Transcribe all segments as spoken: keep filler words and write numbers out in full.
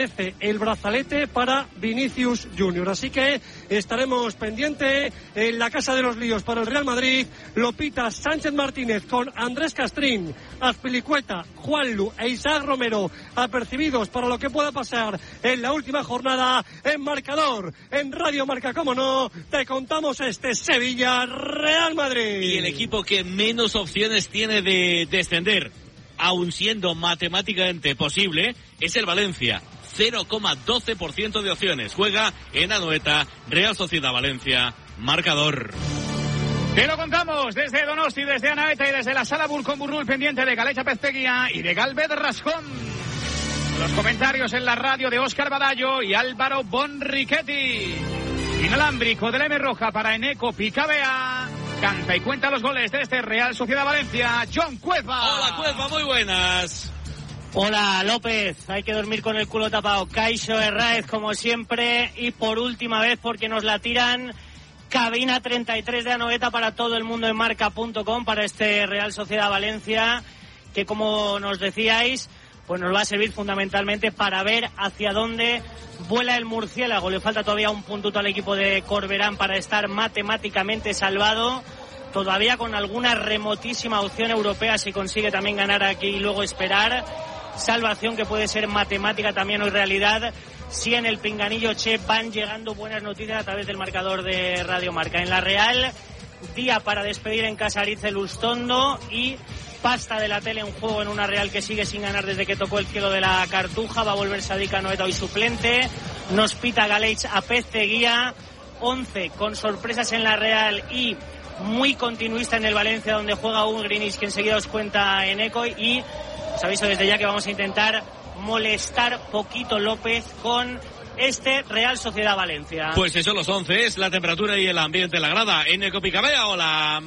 el brazalete para Vinicius Junior. Así que estaremos pendientes en la Casa de los Líos para el Real Madrid. Lopita Sánchez Martínez con Andrés Castrín, Azpilicueta, Juanlu e Isaac Romero apercibidos para lo que pueda pasar en la última jornada. En marcador, en Radio Marca, como no, te contamos este Sevilla Real Madrid. Y el equipo que menos opciones tiene de descender, aun siendo matemáticamente posible, es el Valencia. cero coma doce por ciento de opciones. Juega en Anoeta, Real Sociedad Valencia, marcador. Te lo contamos desde Donosti, desde Anoeta y desde la Sala Burcón-Burrul, pendiente de Galecha Pezteguía y de Galvez Rascón. Los comentarios en la radio de Óscar Badallo y Álvaro Bonrichetti. Inalámbrico de la M Roja para Eneco Picabea. Canta y cuenta los goles de este Real Sociedad Valencia, John Cueva. Hola Cueva, muy buenas. Hola López, hay que dormir con el culo tapado. Kaixo Herráez como siempre y por última vez porque nos la tiran. Cabina treinta y tres de Anoeta para todo el mundo en marca punto com para este Real Sociedad Valencia que, como nos decíais, pues nos va a servir fundamentalmente para ver hacia dónde vuela el murciélago. Le falta todavía un puntuto al equipo de Corberán para estar matemáticamente salvado. Todavía con alguna remotísima opción europea si consigue también ganar aquí y luego esperar. Salvación que puede ser matemática también hoy realidad si en el Pinganillo Che van llegando buenas noticias a través del marcador de Radio Marca. En la Real, día para despedir en Casariz el Ustondo y pasta de la tele en juego en una Real que sigue sin ganar desde que tocó el cielo de la Cartuja. Va a volver Sadik Anoeta hoy suplente. Nos pita Galeich a Pezteguía. once con sorpresas en la Real y muy continuista en el Valencia, donde juega un Greenwich que enseguida os cuenta en Eco. Y os aviso desde ya que vamos a intentar molestar poquito López con este Real Sociedad Valencia. Pues eso, los once es la temperatura y el ambiente en la grada. En Eco Picabea, hola.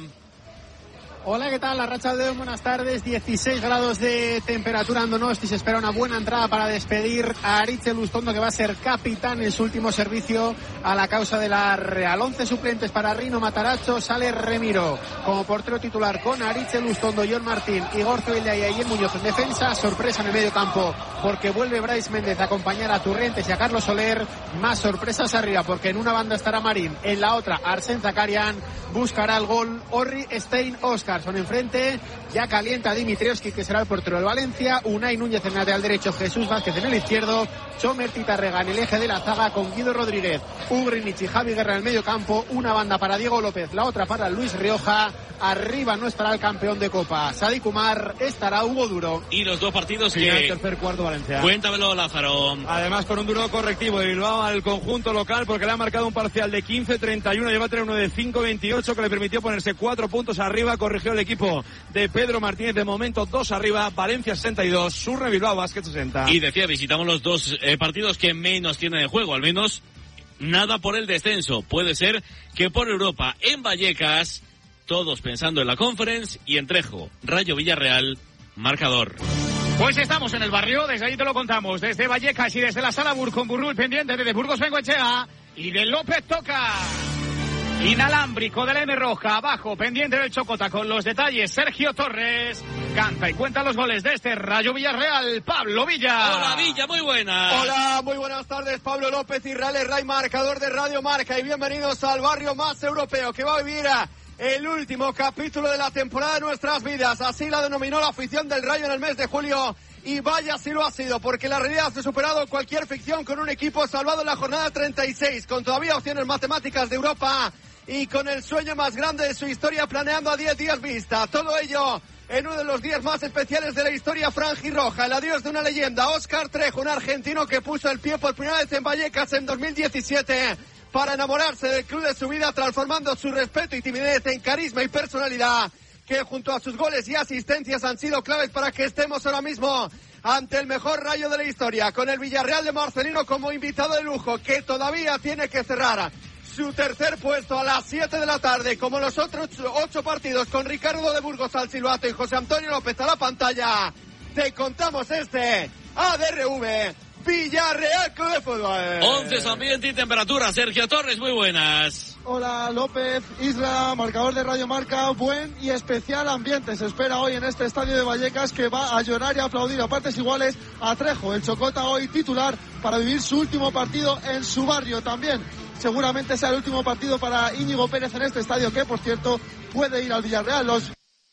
Hola, ¿qué tal? La Racha de buenas tardes, dieciséis grados de temperatura en Donosti. Se espera una buena entrada para despedir a Aritz Lustondo, que va a ser capitán en su último servicio a la causa de la Real. once suplentes para Rino Matarazzo, sale Remiro como portero titular con Aritz Lustondo, John Martín, Igor Zubilia y Ayer Muñoz en defensa. Sorpresa en el medio campo porque vuelve Brais Méndez a acompañar a Turrientes y a Carlos Soler. Más sorpresas arriba porque en una banda estará Marín, en la otra Arsène Zakarian. Buscará el gol Orri Stein Oscar. Son enfrente, ya calienta Dimitrievski, que será el portero del Valencia. Unai Núñez en el lateral derecho, Jesús Vázquez en el izquierdo, Chomer Titarrega en el eje de la zaga con Guido Rodríguez, Ugrinich y Javi Guerra en el medio campo. Una banda para Diego López, la otra para Luis Rioja. Arriba no estará el campeón de Copa Sadik Umar, estará Hugo Duro. Y los dos partidos que... que... tercer cuarto Valencia. Cuéntamelo, Lázaro. Además con un duro correctivo de Bilbao al conjunto local, porque le ha marcado un parcial de quince treinta y uno, lleva a tener uno de cinco veintiocho que le permitió ponerse cuatro puntos arriba. Corrigió el equipo de Pedro Martínez, de momento dos arriba, Valencia sesenta y dos, Surre Bilbao Basket sesenta. Y decía, visitamos los dos eh, partidos que menos tienen de juego, al menos nada por el descenso. Puede ser que por Europa, en Vallecas, todos pensando en la Conference, y en Trejo, Rayo Villarreal, marcador. Pues estamos en el barrio, desde ahí te lo contamos, desde Vallecas y desde la Sala Burcón-Burrul, pendiente de Burgos Bengoechea y de López Toca. Inalámbrico de la M Roja, abajo, pendiente del Chocota, con los detalles Sergio Torres. Canta y cuenta los goles de este Rayo Villarreal, Pablo Villa. Hola Villa, muy buenas. Hola, muy buenas tardes, Pablo López y Real Herray, marcador de Radio Marca, y bienvenidos al barrio más europeo que va a vivir el último capítulo de la temporada de nuestras vidas. Así la denominó la afición del Rayo en el mes de julio. Y vaya si lo ha sido, porque la realidad ha superado cualquier ficción, con un equipo salvado en la jornada treinta y seis, con todavía opciones matemáticas de Europa y con el sueño más grande de su historia planeando a diez días vista. Todo ello en uno de los días más especiales de la historia franjirroja, el adiós de una leyenda, Óscar Trejo, un argentino que puso el pie por primera vez en Vallecas en dos mil diecisiete para enamorarse del club de su vida, transformando su respeto y timidez en carisma y personalidad, que junto a sus goles y asistencias han sido claves para que estemos ahora mismo ante el mejor Rayo de la historia, con el Villarreal de Marcelino como invitado de lujo, que todavía tiene que cerrar su tercer puesto a las siete de la tarde, como los otros ocho partidos, con Ricardo de Burgos al silbato y José Antonio López a la pantalla. Te contamos este A D R V Villarreal Club de Fútbol. once ambiente y temperatura. Sergio Torres, muy buenas. Hola López, Isla, marcador de Radio Marca, buen y especial ambiente se espera hoy en este estadio de Vallecas, que va a llorar y a aplaudir a partes iguales a Trejo, el Chocota hoy titular para vivir su último partido en su barrio. También seguramente sea el último partido para Íñigo Pérez en este estadio, que por cierto puede ir al Villarreal. Los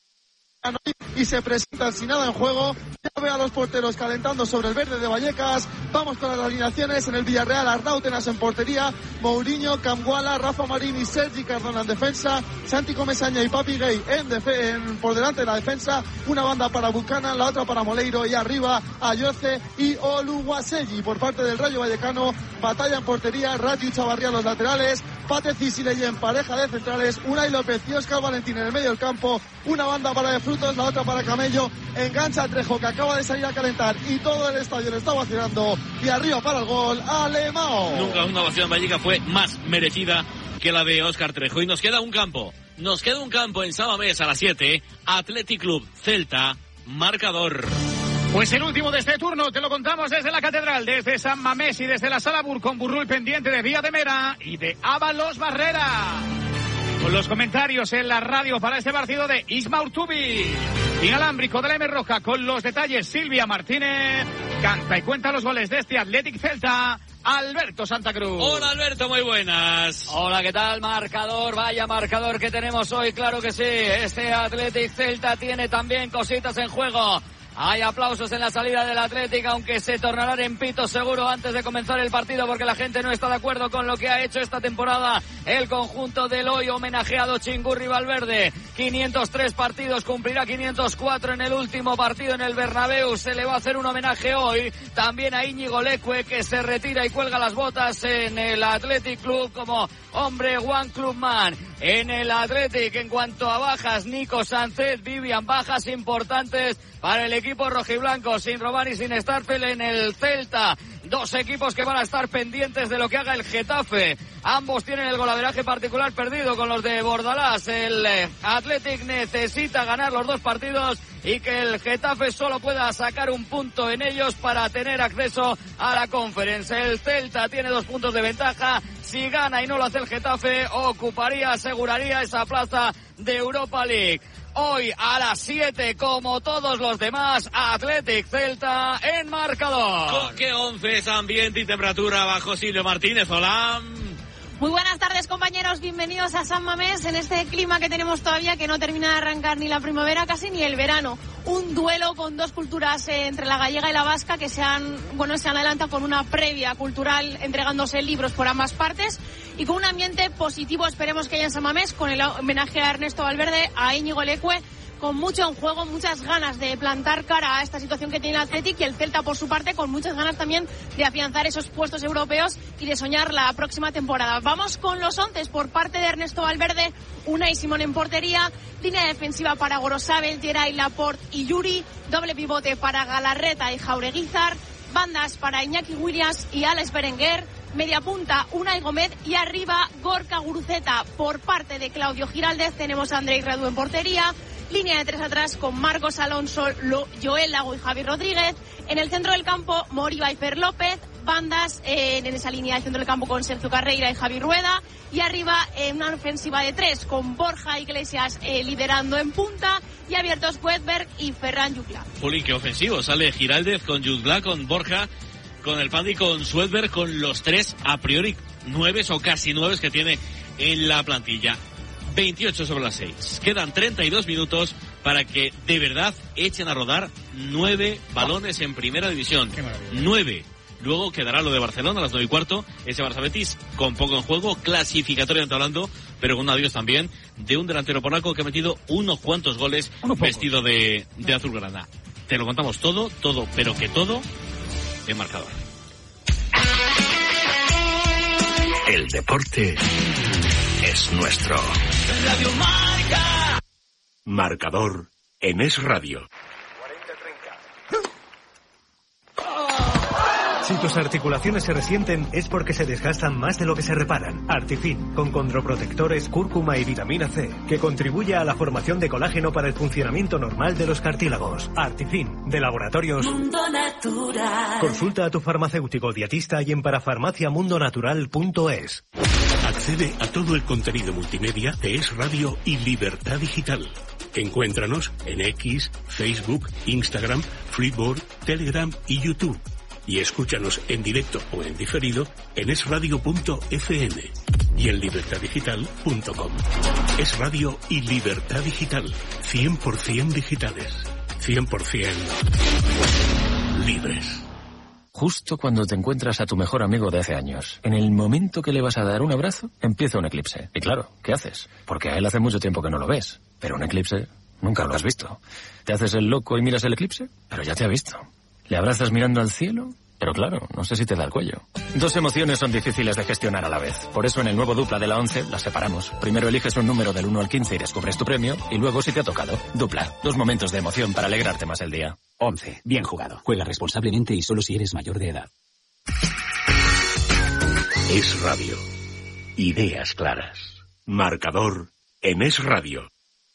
y se presentan sin nada en juego. Ya ve a los porteros calentando sobre el verde de Vallecas. Vamos con las alineaciones. En el Villarreal, Arnautenas en portería, Mourinho, Camguala, Rafa Marín y Sergi Cardona en defensa, Santi Comesaña y Papi Gay en, defe- en por delante de la defensa, una banda para Buchanan, la otra para Moleiro, y arriba Ayoce y Oluwaseyi. Por parte del Rayo Vallecano, Batalla en portería, Rati y Chavarría en los laterales, Pátez y Sileye en pareja de centrales, Unai López y Óscar Valentín en el medio del campo, una banda para De Frutos, la otra para Camello, engancha a Trejo, que acaba de salir a calentar y todo el estadio le está vacilando, y arriba para el gol, Alemão. Nunca una ovación Vallecas fue más merecida que la de Óscar Trejo. Y nos queda un campo, nos queda un campo en San Mamés a las siete, Athletic Club Celta, marcador. Pues el último de este turno te lo contamos desde la Catedral, desde San Mamés y desde la Sala Bur, con Burrul pendiente de Vía de Mera y de Ábalos Barrera. Con los comentarios en la radio para este partido de Isma Urtubi. Inalámbrico de la M Roja, con los detalles Silvia Martínez. Canta y cuenta los goles de este Athletic Celta, Alberto Santa Cruz. Hola Alberto, muy buenas. Hola, ¿qué tal? Marcador, vaya marcador que tenemos hoy, claro que sí. Este Athletic Celta tiene también cositas en juego. Hay aplausos en la salida del Athletic, aunque se tornarán en pito seguro antes de comenzar el partido, porque la gente no está de acuerdo con lo que ha hecho esta temporada el conjunto del hoy homenajeado Chingurri Valverde. quinientos tres partidos, cumplirá quinientos cuatro en el último partido en el Bernabéu. Se le va a hacer un homenaje hoy también a Íñigo Leque, que se retira y cuelga las botas en el Athletic Club como hombre One Club Man. En el Athletic, en cuanto a bajas, Nico Sánchez, Vivian, bajas importantes para el equipo rojiblanco, sin Robán y sin Starfel. En el Celta, dos equipos que van a estar pendientes de lo que haga el Getafe. Ambos tienen el golaveraje particular perdido con los de Bordalás. El Athletic necesita ganar los dos partidos y que el Getafe solo pueda sacar un punto en ellos para tener acceso a la Conference. El Celta tiene dos puntos de ventaja. Si gana y no lo hace el Getafe, ocuparía, aseguraría esa plaza de Europa League. Hoy a las siete, como todos los demás, Athletic Celta en marcador. ¿Con qué once es ambiente y temperatura bajo Silvio Martínez? Hola. Muy buenas tardes, compañeros, bienvenidos a San Mamés en este clima que tenemos todavía, que no termina de arrancar ni la primavera casi ni el verano. Un duelo con dos culturas eh, entre la gallega y la vasca que se han, bueno, se han adelantado con una previa cultural entregándose libros por ambas partes y con un ambiente positivo, esperemos que haya en San Mamés, con el homenaje a Ernesto Valverde, a Íñigo Leque, con mucho en juego, muchas ganas de plantar cara a esta situación que tiene el Athletic, y el Celta por su parte con muchas ganas también de afianzar esos puestos europeos y de soñar la próxima temporada. Vamos con los once por parte de Ernesto Valverde. Unai Simón en portería, línea defensiva para Gorosabel, Geray, Laporte y Yuri, doble pivote para Galarreta y Jaureguizar, bandas para Iñaki Williams y Alex Berenguer, media punta Unai Gómez y arriba Gorka Guruceta. Por parte de Claudio Giraldez tenemos a Andrei Radu en portería, línea de tres atrás con Marcos Alonso, Lo, Joel Lago y Javi Rodríguez. En el centro del campo, Mori Baifer López. Bandas eh, en esa línea de centro del campo con Sergio Carreira y Javi Rueda. Y arriba eh, una ofensiva de tres con Borja Iglesias eh, liderando en punta. Y abiertos Wedberg y Ferran Jutgla. Juli, qué ofensivo. Sale Giraldez con Jutgla, con Borja, con el Pandi, con Swedberg, con los tres a priori nueves o casi nueves que tiene en la plantilla. veintiocho sobre las seis. Quedan treinta y dos minutos para que de verdad echen a rodar nueve balones en primera división. Nueve. Luego quedará lo de Barcelona a las nueve y cuarto. Ese Barça Betis con poco en juego, clasificatoriamente hablando, pero con un adiós también de un delantero polaco que ha metido unos cuantos goles vestido de, de azulgrana. Te lo contamos todo, todo, pero que todo en marcador. El deporte es nuestro. Radio Marca. Marcador en Es Radio. Si tus articulaciones se resienten es porque se desgastan más de lo que se reparan. Artifin, con condroprotectores, cúrcuma y vitamina C, que contribuye a la formación de colágeno para el funcionamiento normal de los cartílagos. Artifin, de Laboratorios Mundo Natural. Consulta a tu farmacéutico dietista y en parafarmaciamundonatural punto es. Accede a todo el contenido multimedia de Es Radio y Libertad Digital. Encuéntranos en X, Facebook, Instagram, Flipboard, Telegram y YouTube. Y escúchanos en directo o en diferido en es radio punto efe eme y en libertad digital punto com. Es Radio y Libertad Digital. cien por ciento digitales. cien por ciento libres. Justo cuando te encuentras a tu mejor amigo de hace años, en el momento que le vas a dar un abrazo, empieza un eclipse. Y claro, ¿qué haces? Porque a él hace mucho tiempo que no lo ves. Pero un eclipse nunca lo has visto. ¿Te haces el loco y miras el eclipse? Pero ya te ha visto. ¿Le abrazas mirando al cielo? Pero claro, no sé si te da el cuello. Dos emociones son difíciles de gestionar a la vez. Por eso en el nuevo Dupla de la once las separamos. Primero eliges un número del uno al quince y descubres tu premio. Y luego si te ha tocado. Dupla. Dos momentos de emoción para alegrarte más el día. once. Bien jugado. Juega responsablemente y solo si eres mayor de edad. Es Radio. Ideas claras. Marcador en Es Radio.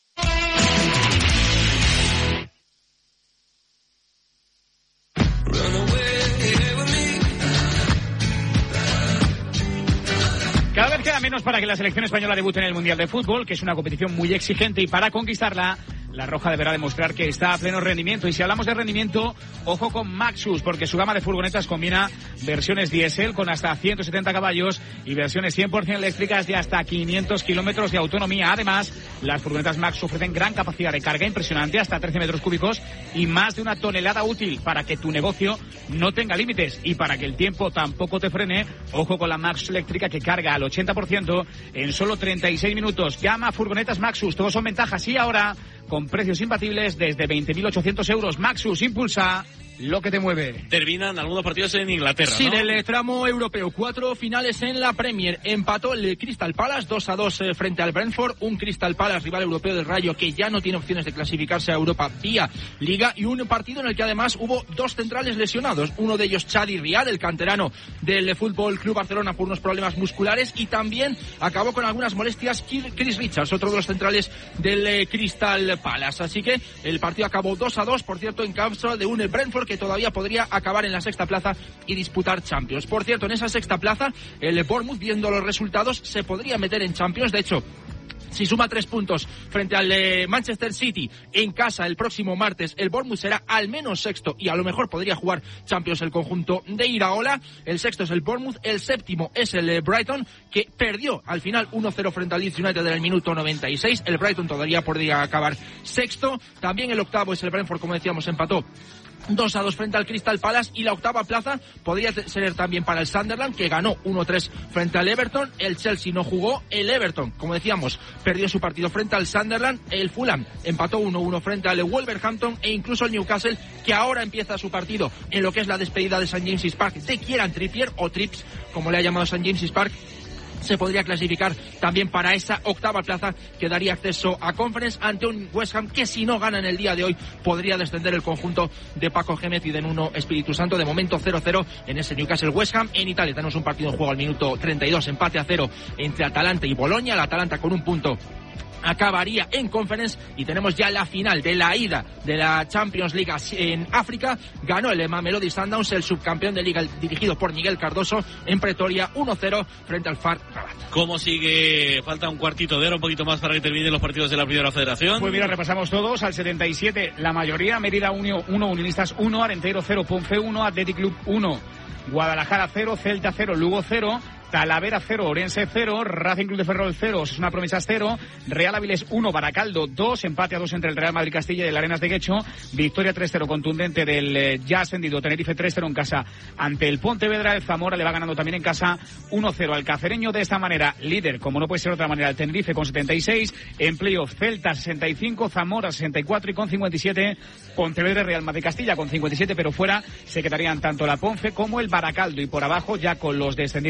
Cada vez queda menos para que la selección española debute en el Mundial de Fútbol, que es una competición muy exigente, y para conquistarla, la roja deberá demostrar que está a pleno rendimiento. Y si hablamos de rendimiento, ojo con Maxus, porque su gama de furgonetas combina versiones diésel con hasta ciento setenta caballos y versiones cien por ciento eléctricas de hasta quinientos kilómetros de autonomía. Además, las furgonetas Maxus ofrecen gran capacidad de carga impresionante, hasta trece metros cúbicos y más de una tonelada útil, para que tu negocio no tenga límites y para que el tiempo tampoco te frene. Ojo con la Maxus eléctrica, que carga al ochenta por ciento en solo treinta y seis minutos. Llama a furgonetas Maxus, todos son ventajas, y ahora con precios imbatibles desde veinte mil ochocientos euros. Maxus, impulsa lo que te mueve. Terminan algunos partidos en Inglaterra, Sí, ¿no? del tramo europeo. Cuatro finales en la Premier. Empató el Crystal Palace dos a dos eh, frente al Brentford. Un Crystal Palace, rival europeo del Rayo, que ya no tiene opciones de clasificarse a Europa vía Liga. Y un partido en el que además hubo dos centrales lesionados. Uno de ellos, Chadi Riad, el canterano del Fútbol Club Barcelona, por unos problemas musculares. Y también acabó con algunas molestias Chris Richards, otro de los centrales del eh, Crystal Palace. Así que el partido acabó dos a dos, por cierto, en campo de un Brentford que todavía podría acabar en la sexta plaza y disputar Champions. Por cierto, en esa sexta plaza, el Bournemouth, viendo los resultados, se podría meter en Champions. De hecho, si suma tres puntos frente al eh, Manchester City en casa el próximo martes, el Bournemouth será al menos sexto y a lo mejor podría jugar Champions el conjunto de Iraola. El sexto es el Bournemouth, el séptimo es el eh, Brighton, que perdió al final uno cero frente al Leeds United en el minuto noventa y seis. El Brighton todavía podría acabar sexto. También el octavo es el Brentford, como decíamos, empató dos a dos frente al Crystal Palace, y la octava plaza podría ser también para el Sunderland, que ganó uno tres frente al Everton. El Chelsea no jugó, el Everton, como decíamos, perdió su partido frente al Sunderland. El Fulham empató uno uno frente al Wolverhampton, e incluso el Newcastle, que ahora empieza su partido en lo que es la despedida de Saint James's Park de Kieran Trippier, o Trips, como le ha llamado Saint James's Park, se podría clasificar también para esa octava plaza que daría acceso a Conference ante un West Ham que, si no gana en el día de hoy, podría descender el conjunto de Paco Gémez y de Nuno Espíritu Santo. De momento cero cero en ese Newcastle West Ham. En Italia tenemos un partido en juego al minuto treinta y dos, empate a cero entre Atalanta y Bolonia. El Atalanta con un punto acabaría en Conference, y tenemos ya la final de la ida de la Champions League en África. Ganó el Mamelodi Sundowns, el subcampeón de liga dirigido por Miguel Cardoso, en Pretoria uno cero frente al F A R Rabat. ¿Cómo sigue? Falta un cuartito de hora, un poquito más para que terminen los partidos de la Primera Federación. Pues mira, repasamos todos. Al setenta y siete, la mayoría: Mérida uno, Unionistas uno, Arenteiro cero, Ponce uno, Athletic Club uno, Guadalajara cero, Celta cero, Lugo cero, Talavera cero, Orense cero, Racing Club de Ferrol cero, Osasuna Promesas cero, Real Avilés uno, Baracaldo dos, empate a dos entre el Real Madrid Castilla y el Arenas de Guecho, victoria tres cero contundente del eh, ya ascendido Tenerife tres cero en casa ante el Pontevedra. El Zamora le va ganando también en casa uno cero al Cacereño. De esta manera, líder, como no puede ser de otra manera, el Tenerife con setenta y seis, en playoff Celta sesenta y cinco, Zamora sesenta y cuatro, y con cincuenta y siete Pontevedra y Real Madrid Castilla con cincuenta y siete, pero fuera se quedarían tanto la Ponce como el Baracaldo, y por abajo ya con los descendidos, el descendido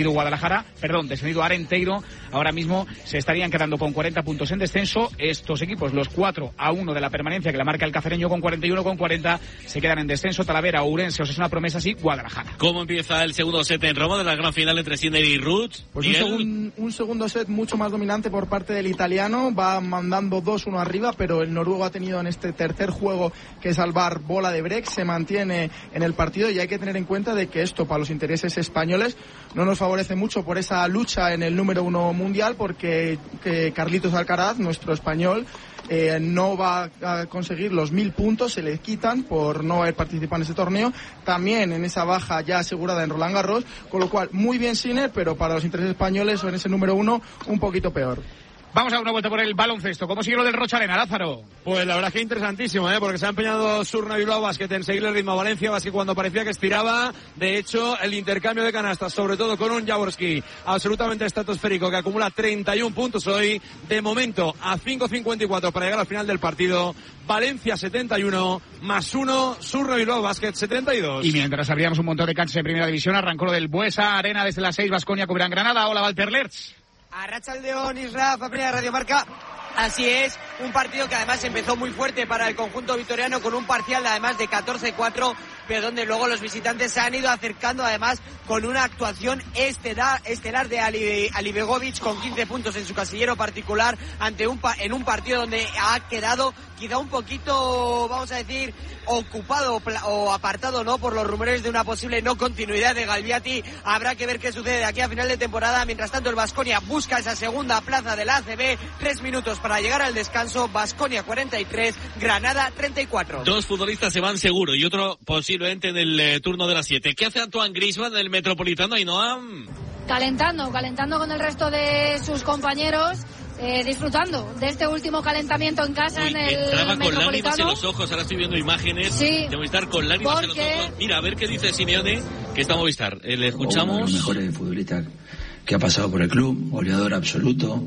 descendido Guadalajara, perdón, descendido Arenteiro, ahora mismo se estarían quedando con cuarenta puntos en descenso. Estos equipos, los cuatro a uno de la permanencia que la marca el Cacereño con cuarenta y uno con cuarenta, se quedan en descenso. Talavera, Ourense, Osasuna, Promesas y Guadalajara. ¿Cómo empieza el segundo set en Roma de la gran final entre Sinner y Ruth? Pues un, segun, un segundo set mucho más dominante por parte del italiano, va mandando dos uno arriba, pero el noruego ha tenido en este tercer juego que salvar bola de break, se mantiene en el partido y hay que tener en cuenta de que esto para los intereses españoles no nos favorece mucho por esa lucha en el número uno mundial, porque que Carlitos Alcaraz, nuestro español, Eh, no va a conseguir los mil puntos, se le quitan por no haber participado en ese torneo, también en esa baja ya asegurada en Roland Garros, con lo cual muy bien Sinner, pero para los intereses españoles o en ese número uno un poquito peor. Vamos a dar una vuelta por el baloncesto. ¿Cómo sigue lo del Rochalena, Lázaro? Pues la verdad es que interesantísimo, ¿eh? Porque se ha empeñado Surna Bilbao Basket en seguir el ritmo a Valencia Basket cuando parecía que estiraba. De hecho, el intercambio de canastas, sobre todo con un Jaworski absolutamente estratosférico que acumula treinta y uno puntos hoy. De momento, a cinco cincuenta y cuatro para llegar al final del partido. Valencia setenta y uno, más uno, Surna Bilbao Basket setenta y dos. Y mientras abríamos un montón de canchas de primera división, arrancó lo del Buesa Arena desde las seis, Baskonia, Cobrán, Granada. Hola, Walter Lerch. Arratsaldeon, Isra, Fabria, Radio Marca. Así es, un partido que además empezó muy fuerte para el conjunto vitoriano con un parcial además de catorce cuatro, pero donde luego los visitantes se han ido acercando además con una actuación estelar, estelar de Ali, Ali Begovic con quince puntos en su casillero particular ante un en un partido donde ha quedado quizá un poquito, vamos a decir, ocupado o apartado, ¿no?, por los rumores de una posible no continuidad de Galbiati. Habrá que ver qué sucede de aquí a final de temporada. Mientras tanto, el Baskonia busca esa segunda plaza de la A C B. Tres minutos para llegar al descanso. Baskonia cuarenta y tres, Granada treinta y cuatro. Dos futbolistas se van seguro y otro posiblemente en el eh, turno de las siete. ¿Qué hace Antoine Griezmann en el Metropolitano, Ainhoa? Calentando, calentando con el resto de sus compañeros. Eh, disfrutando de este último calentamiento en casa. Uy, en el entraba Metropolitano. Con lágrimas en los ojos, ahora estoy viendo imágenes sí, de Movistar con lágrimas porque... en los ojos. Mira, a ver qué dice Simeone, que está Movistar. Eh, le escuchamos. Uno de los mejores futbolistas que ha pasado por el club, goleador absoluto,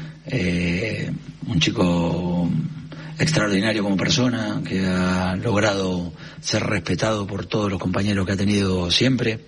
eh, un chico extraordinario como persona, que ha logrado ser respetado por todos los compañeros que ha tenido siempre.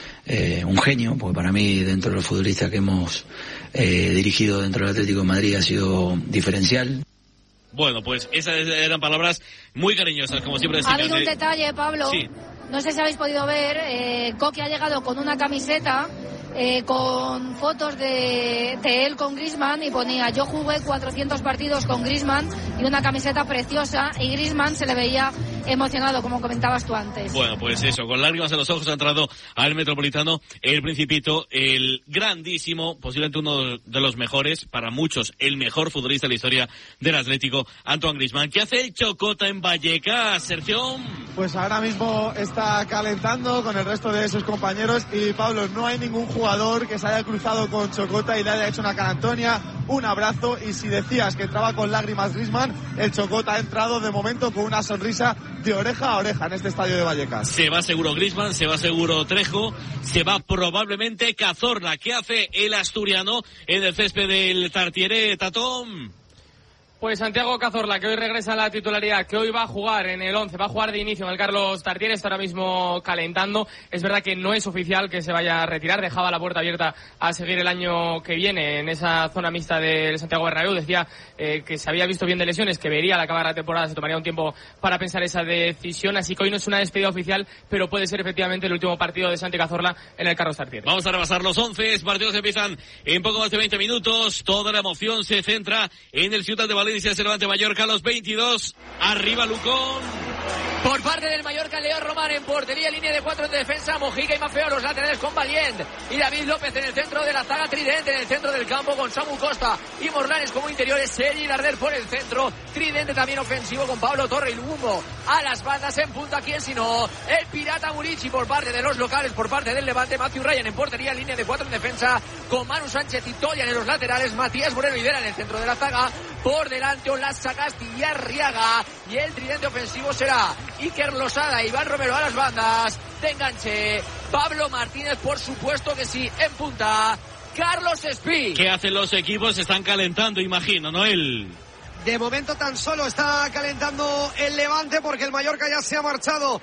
Eh, un genio, porque para mí, dentro de los futbolistas que hemos eh, dirigido dentro del Atlético de Madrid, ha sido diferencial. Bueno, pues esas eran palabras muy cariñosas, como siempre. Ha habido un detalle, Pablo. Sí. No sé si habéis podido ver, eh, Coque ha llegado con una camiseta eh, con fotos de, de él con Griezmann y ponía: yo jugué cuatrocientos partidos con Griezmann, y una camiseta preciosa, y Griezmann se le veía emocionado, como comentabas tú antes. Bueno, pues eso, con lágrimas en los ojos ha entrado al Metropolitano el Principito, el grandísimo, posiblemente uno de los mejores, para muchos el mejor futbolista de la historia del Atlético, Antoine Griezmann. ¿Qué hace el Chocota en Vallecas, Sergio? Pues ahora mismo está calentando con el resto de sus compañeros y, Pablo, no hay ningún jugador que se haya cruzado con Chocota y le haya hecho una carantonia, un abrazo, y si decías que entraba con lágrimas Griezmann, el Chocota ha entrado de momento con una sonrisa de oreja a oreja en este estadio de Vallecas. Se va seguro Griezmann, se va seguro Trejo, se va probablemente Cazorla. ¿Qué hace el asturiano en el césped del Tartiere, Tatón? Pues Santiago Cazorla, que hoy regresa a la titularidad, que hoy va a jugar en el once, va a jugar de inicio en el Carlos Tartiere, está ahora mismo calentando. Es verdad que no es oficial que se vaya a retirar, dejaba la puerta abierta a seguir el año que viene en esa zona mixta del Santiago Bernabéu. Decía eh, que se había visto bien de lesiones, que vería al acabar la temporada, se tomaría un tiempo para pensar esa decisión, así que hoy no es una despedida oficial, pero puede ser efectivamente el último partido de Santi Cazorla en el Carlos Tartiere. Vamos a repasar los once, partidos empiezan en poco más de veinte minutos, toda la emoción se centra en el Ciutat de Valencia. Cervantes Mallorca a los veintidós. Arriba Lucón. Por parte del Mallorca, Leo Román en portería, línea de cuatro en defensa, Mojica y Mafeo, los laterales con Valiente y David López en el centro de la zaga Tridente, en el centro del campo con Samu Costa y Morlanes como interiores, Sergi Darder por el centro, Tridente también ofensivo con Pablo Torre y Lumbo a las bandas, en punta, ¿quién sino? El Pirata Murici por parte de los locales, por parte del Levante, Matthew Ryan en portería, línea de cuatro en defensa, con Manu Sánchez y Toyan en los laterales, Matías Moreno y Vera en el centro de la zaga, por delante Olaza Castilla Arriaga, y el tridente ofensivo será Iker Losada, Iván Romero a las bandas, de enganche, Pablo Martínez, por supuesto que sí, en punta, Carlos Espí. ¿Qué hacen los equipos? Se están calentando, imagino, ¿no? El... De momento tan solo está calentando el Levante porque el Mallorca ya se ha marchado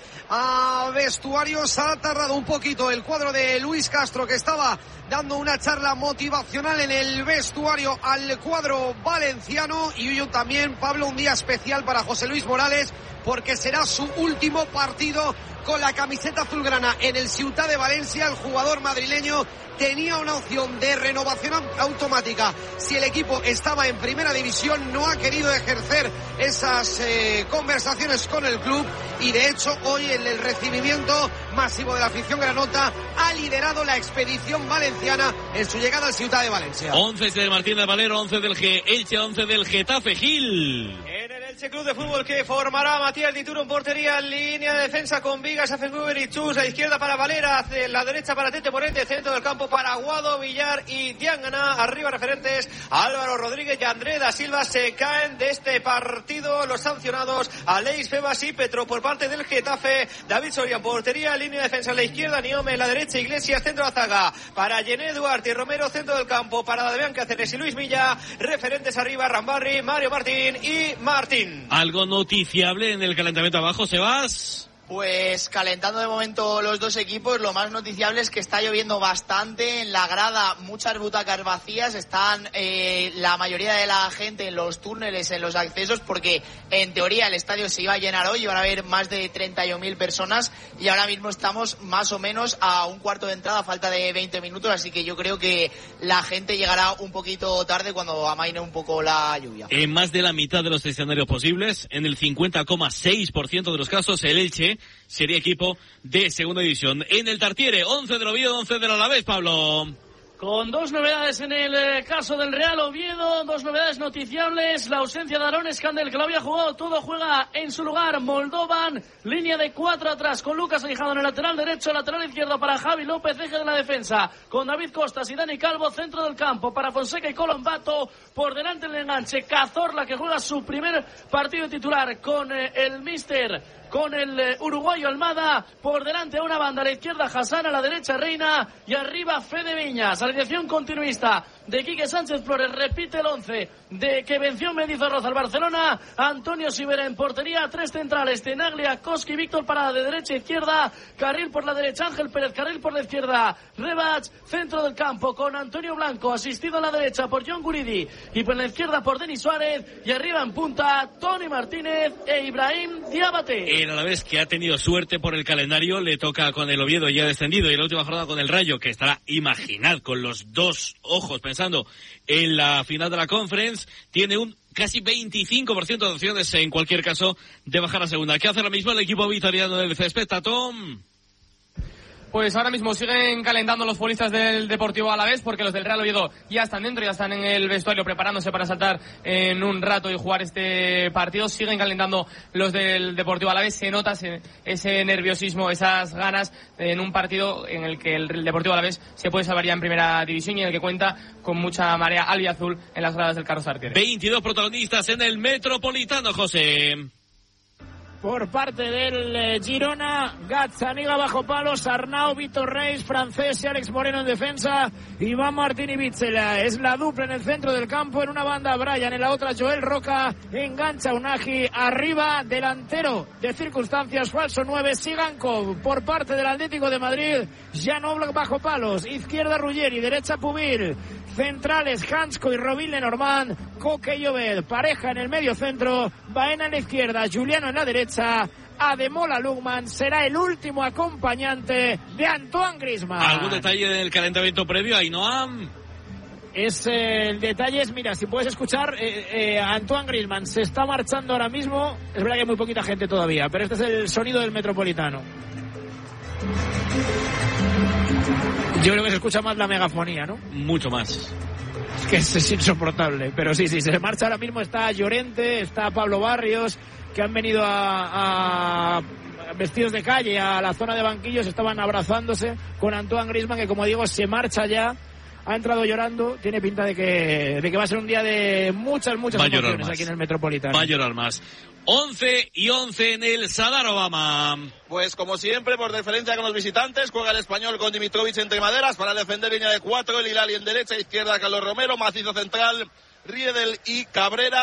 a vestuarios. Ha tardado un poquito el cuadro de Luis Castro, que estaba dando una charla motivacional en el vestuario al cuadro valenciano. Y hoy también, Pablo, un día especial para José Luis Morales porque será su último partido con la camiseta azulgrana en el Ciutat de Valencia. El jugador madrileño tenía una opción de renovación automática si el equipo estaba en primera división. No ha querido ejercer esas eh, conversaciones con el club y de hecho hoy en el recibimiento masivo de la afición granota ha liderado la expedición valenciana en su llegada al Ciutat de Valencia. once del Martín del Valero, once del G Elche, once del Getafe. Gil. En el Elche Club de Fútbol, que formará Matías Dituro en portería, línea de defensa con Vigas, Afenguber y Chus, a izquierda para Valera, hacia la derecha para Tete Morente, centro del campo para Aguado, Villar y Diangana, arriba referentes Álvaro Rodríguez y André da Silva. Se caen de este partido los sancionados Aleix Febas y Petro por parte del Getafe. David Soria en portería, línea de defensa en la izquierda, Niome en la derecha, Iglesias centro de zaga para Yené Duarte y Romero, centro del campo para Damián Cáceres y Luis Villa, referentes arriba Rambarri, Mario Martín y Martín. Algo noticiable en el calentamiento abajo, Sebas. Pues calentando de momento los dos equipos. Lo más noticiable es que está lloviendo bastante en la grada, muchas butacas vacías, están eh, la mayoría de la gente en los túneles, en los accesos, porque en teoría el estadio se iba a llenar hoy, iban a haber más de treinta y un mil personas y ahora mismo estamos más o menos a un cuarto de entrada, a falta de veinte minutos, así que yo creo que la gente llegará un poquito tarde cuando amaine un poco la lluvia. En más de la mitad de los escenarios posibles, en el cincuenta coma seis por ciento de los casos, el Elche sería equipo de segunda división. En el Tartiere, once del Oviedo, once del Alavés, Pablo. Con dos novedades en el eh, caso del Real Oviedo, dos novedades noticiables, la ausencia de Aaron Scandel, que lo había jugado todo, juega en su lugar Moldovan, línea de cuatro atrás, con Lucas Aijado en el lateral derecho, lateral izquierdo para Javi López, eje de la defensa, con David Costas y Dani Calvo, centro del campo, para Fonseca y Colombato, por delante el enganche, Cazorla, que juega su primer partido titular con eh, el míster, con el eh, uruguayo Almada, por delante a una banda, a la izquierda Hassan, a la derecha Reina y arriba Fede Viñas. Alineación continuista de Quique Sánchez Flores, repite el once de que venció Mendizorroza al Barcelona. Antonio Sivera en portería, tres centrales, Tenaglia, Koski, Víctor Parada de derecha a izquierda, carril por la derecha Ángel Pérez, carril por la izquierda Rebach, centro del campo con Antonio Blanco, asistido a la derecha por John Guridi y por la izquierda por Denis Suárez, y arriba en punta Tony Martínez e Ibrahim Diabate. El Alavés, que ha tenido suerte por el calendario, le toca con el Oviedo ya descendido, y la última jornada con el Rayo, que estará, imaginad, con los dos ojos pensando en la final de la Conference, tiene un casi veinticinco por ciento de opciones en cualquier caso de bajar a segunda. ¿Qué hace ahora mismo el equipo vitoriano del césped, Tom? Pues ahora mismo siguen calentando los futbolistas del Deportivo Alavés, porque los del Real Oviedo ya están dentro, ya están en el vestuario preparándose para saltar en un rato y jugar este partido. Siguen calentando los del Deportivo Alavés. Se nota ese, ese nerviosismo, esas ganas en un partido en el que el Deportivo Alavés se puede salvar ya en primera división y en el que cuenta con mucha marea albiazul en las gradas del Carlos Tartiere. veintidós protagonistas en el Metropolitano, José. Por parte del eh, Girona, Gazzaniga bajo palos, Arnau, Vitor Reis, Francés y Alex Moreno en defensa, Iván Martín y Bitzela. Es la dupla en el centro del campo, en una banda Brian, en la otra Joel Roca, engancha Unagi, arriba, delantero de circunstancias, falso nueve, Sigankov. Por parte del Atlético de Madrid, Jan Oblak bajo palos, izquierda Ruggeri, derecha Pubil, centrales Hansko y Robin Lenormand, Coque y Obed, pareja en el medio centro, Baena en la izquierda, Juliano en la derecha, Ademola Lugman será el último acompañante de Antoine Griezmann. ¿Algún detalle del calentamiento previo, Ainhoa? Es eh, el detalle es, mira, si puedes escuchar, eh, eh, Antoine Griezmann se está marchando ahora mismo. Es verdad que hay muy poquita gente todavía, pero este es el sonido del Metropolitano. Yo creo que se escucha más la megafonía, ¿no? Mucho más. Es que es, es insoportable, pero sí, sí, se marcha ahora mismo. Está Llorente, está Pablo Barrios, que han venido a, a vestidos de calle a la zona de banquillos, estaban abrazándose con Antoine Griezmann, que como digo se marcha ya, ha entrado llorando, tiene pinta de que, de que va a ser un día de muchas, muchas emociones aquí en el Metropolitano. Va a llorar más. once y once en el Sadar Obama. Pues como siempre, por diferencia con los visitantes, juega el Español con Dimitrovic entre maderas para defender línea de cuatro, el Hilali en derecha, izquierda Carlos Romero, macizo central, Riedel y Cabrera.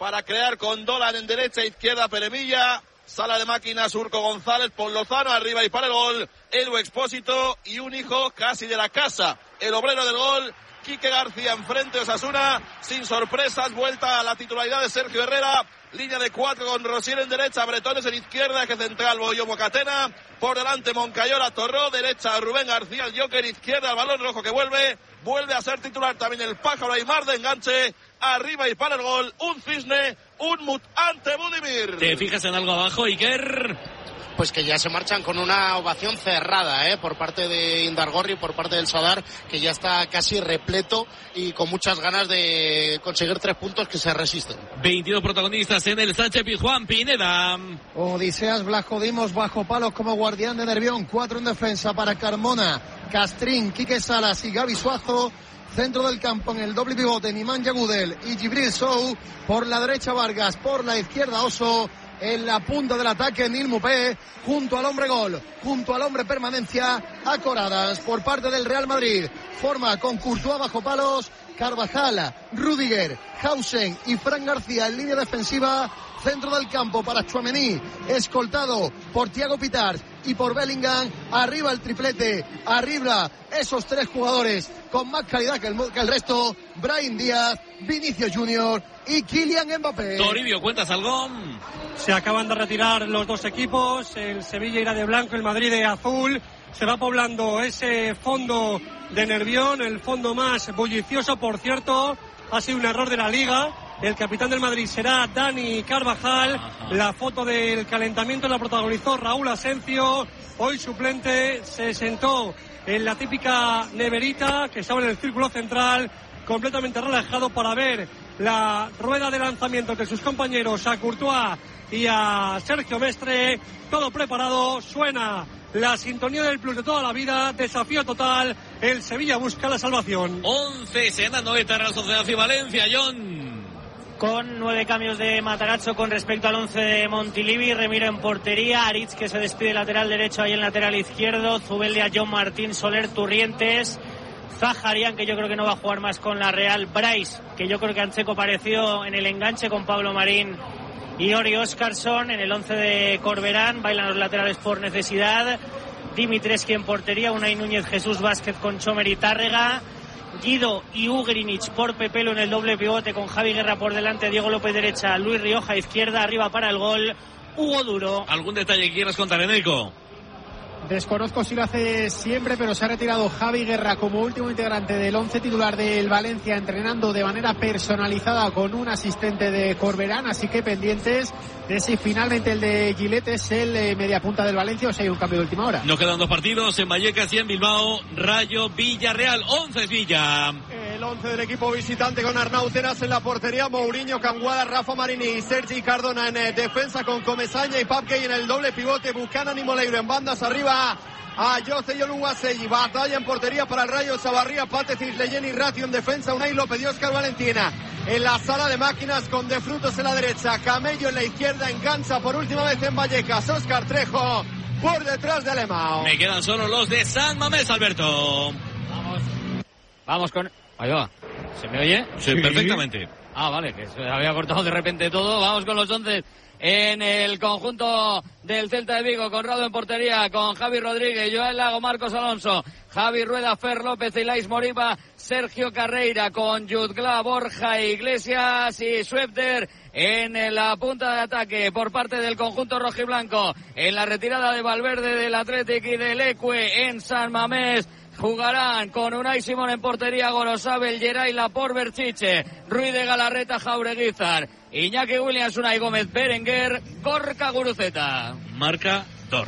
para crear con Dolan en derecha, izquierda Peremilla, sala de máquinas Urco González por Lozano, arriba y para el gol, Edu Expósito y un hijo casi de la casa, el obrero del gol, Quique García enfrente, Osasuna, sin sorpresas, vuelta a la titularidad de Sergio Herrera, línea de cuatro con Rosier en derecha, Bretones en izquierda, eje central Boyo Mocatena, por delante Moncayola, Torró, derecha Rubén García, el Joker, izquierda el balón rojo que vuelve, vuelve a ser titular también el Pájaro Aymar de enganche, arriba y para el gol, un cisne, un mut ante Budimir. ¿Te fijas en algo abajo, Iker? Pues que ya se marchan con una ovación cerrada, ¿eh? Por parte de Indargorri, por parte del Sadar, que ya está casi repleto y con muchas ganas de conseguir tres puntos que se resisten. veintidós protagonistas en el Sánchez Pizjuán, Pineda. Odiseas Blascodimos bajo palos como guardián de Nervión, cuatro en defensa para Carmona, Castrín, Quique Salas y Gaby Suazo. Centro del campo en el doble pivote, Nimanja Gudel y Gibril Sou. Por la derecha Vargas, por la izquierda Oso. En la punta del ataque Nil Mupé, junto al hombre gol, junto al hombre permanencia, acoradas por parte del Real Madrid. Forma con Courtois bajo palos, Carvajal, Rudiger, Hausen y Fran García en línea defensiva. Centro del campo para Tchouaméni, escoltado por Thiago Pitars y por Bellingham. Arriba el triplete, arriba esos tres jugadores con más calidad que el, que el resto. Brahim Díaz, Vinicius Junior y Kylian Mbappé. Toribio, ¿cuentas algo? Se acaban de retirar los dos equipos, el Sevilla irá de blanco, el Madrid de azul. Se va poblando ese fondo de Nervión, el fondo más bullicioso, por cierto. Ha sido un error de la Liga. El capitán del Madrid será Dani Carvajal. Ajá. La foto del calentamiento la protagonizó Raúl Asencio. Hoy suplente, se sentó en la típica neverita que estaba en el círculo central, completamente relajado para ver la rueda de lanzamiento de sus compañeros, a Courtois y a Sergio Mestre. Todo preparado, suena la sintonía del plus de toda la vida, desafío total, el Sevilla busca la salvación. once, se anda Noeta, Real Sociedad y Valencia, John. Con nueve cambios de Matarazzo con respecto al once de Montilivi. Remiro en portería, Aritz que se despide lateral derecho, ahí en lateral izquierdo, Zubeldia, John Martín, Soler, Turrientes, Zaharian, que yo creo que no va a jugar más con la Real, Bryce, que yo creo que Ancheco pareció en el enganche con Pablo Marín y Ori Óscarson. En el once de Corberán bailan los laterales por necesidad, Dimitreski en portería, Unai Núñez, Jesús Vázquez con Chomer y Tárrega, Guido y Ugrinic por Pepelo en el doble pivote con Javi Guerra por delante, Diego López derecha, Luis Rioja izquierda, arriba para el gol Hugo Duro. ¿Algún detalle que quieras contar, Enrico? Desconozco si lo hace siempre, pero se ha retirado Javi Guerra como último integrante del once titular del Valencia, entrenando de manera personalizada con un asistente de Corberán, así que pendientes de si finalmente el de Gilet es el eh, mediapunta del Valencia o si hay un cambio de última hora. Nos quedan dos partidos en Vallecas y en Bilbao. Rayo Villarreal, once es Villa. El once del equipo visitante con Arnau Tenas en la portería, Mourinho, Canguada, Rafa Marini y Sergi Cardona en eh, defensa con Comesaña y Papkey en el doble pivote, Buchanan y Moleiro en bandas, arriba a Jose y Oluwaseyi. Batalla en portería para el Rayo, Chavarría, Pate, Cisleyen y Ratio en defensa, Unai López y Óscar Valentina en la sala de máquinas con De Frutos en la derecha, Camello en la izquierda, engancha por última vez en Vallecas Óscar Trejo por detrás de Alemão. Me quedan solo los de San Mamés, Alberto. Vamos, vamos con... Ahí va. ¿Se me oye? Sí, sí, perfectamente. Ah, vale, que se había cortado de repente todo. Vamos con los once en el conjunto del Celta de Vigo, Conrado en portería, con Javi Rodríguez, Joel Lago, Marcos Alonso, Javi Rueda, Fer López, Ilais Moriba, Sergio Carreira, con Jutgla, Borja Iglesias y Schwebter en la punta de ataque por parte del conjunto rojiblanco. En la retirada de Valverde, del Athletic y del Ecue en San Mamés, jugarán con Unai Simón en portería, Gorosabel, Geray, Laporte, Berchiche, Ruiz de Galarreta, Jaureguizar, Iñaki Williams, Unai Gómez, Berenguer, Gorka Guruceta. Marca Dor.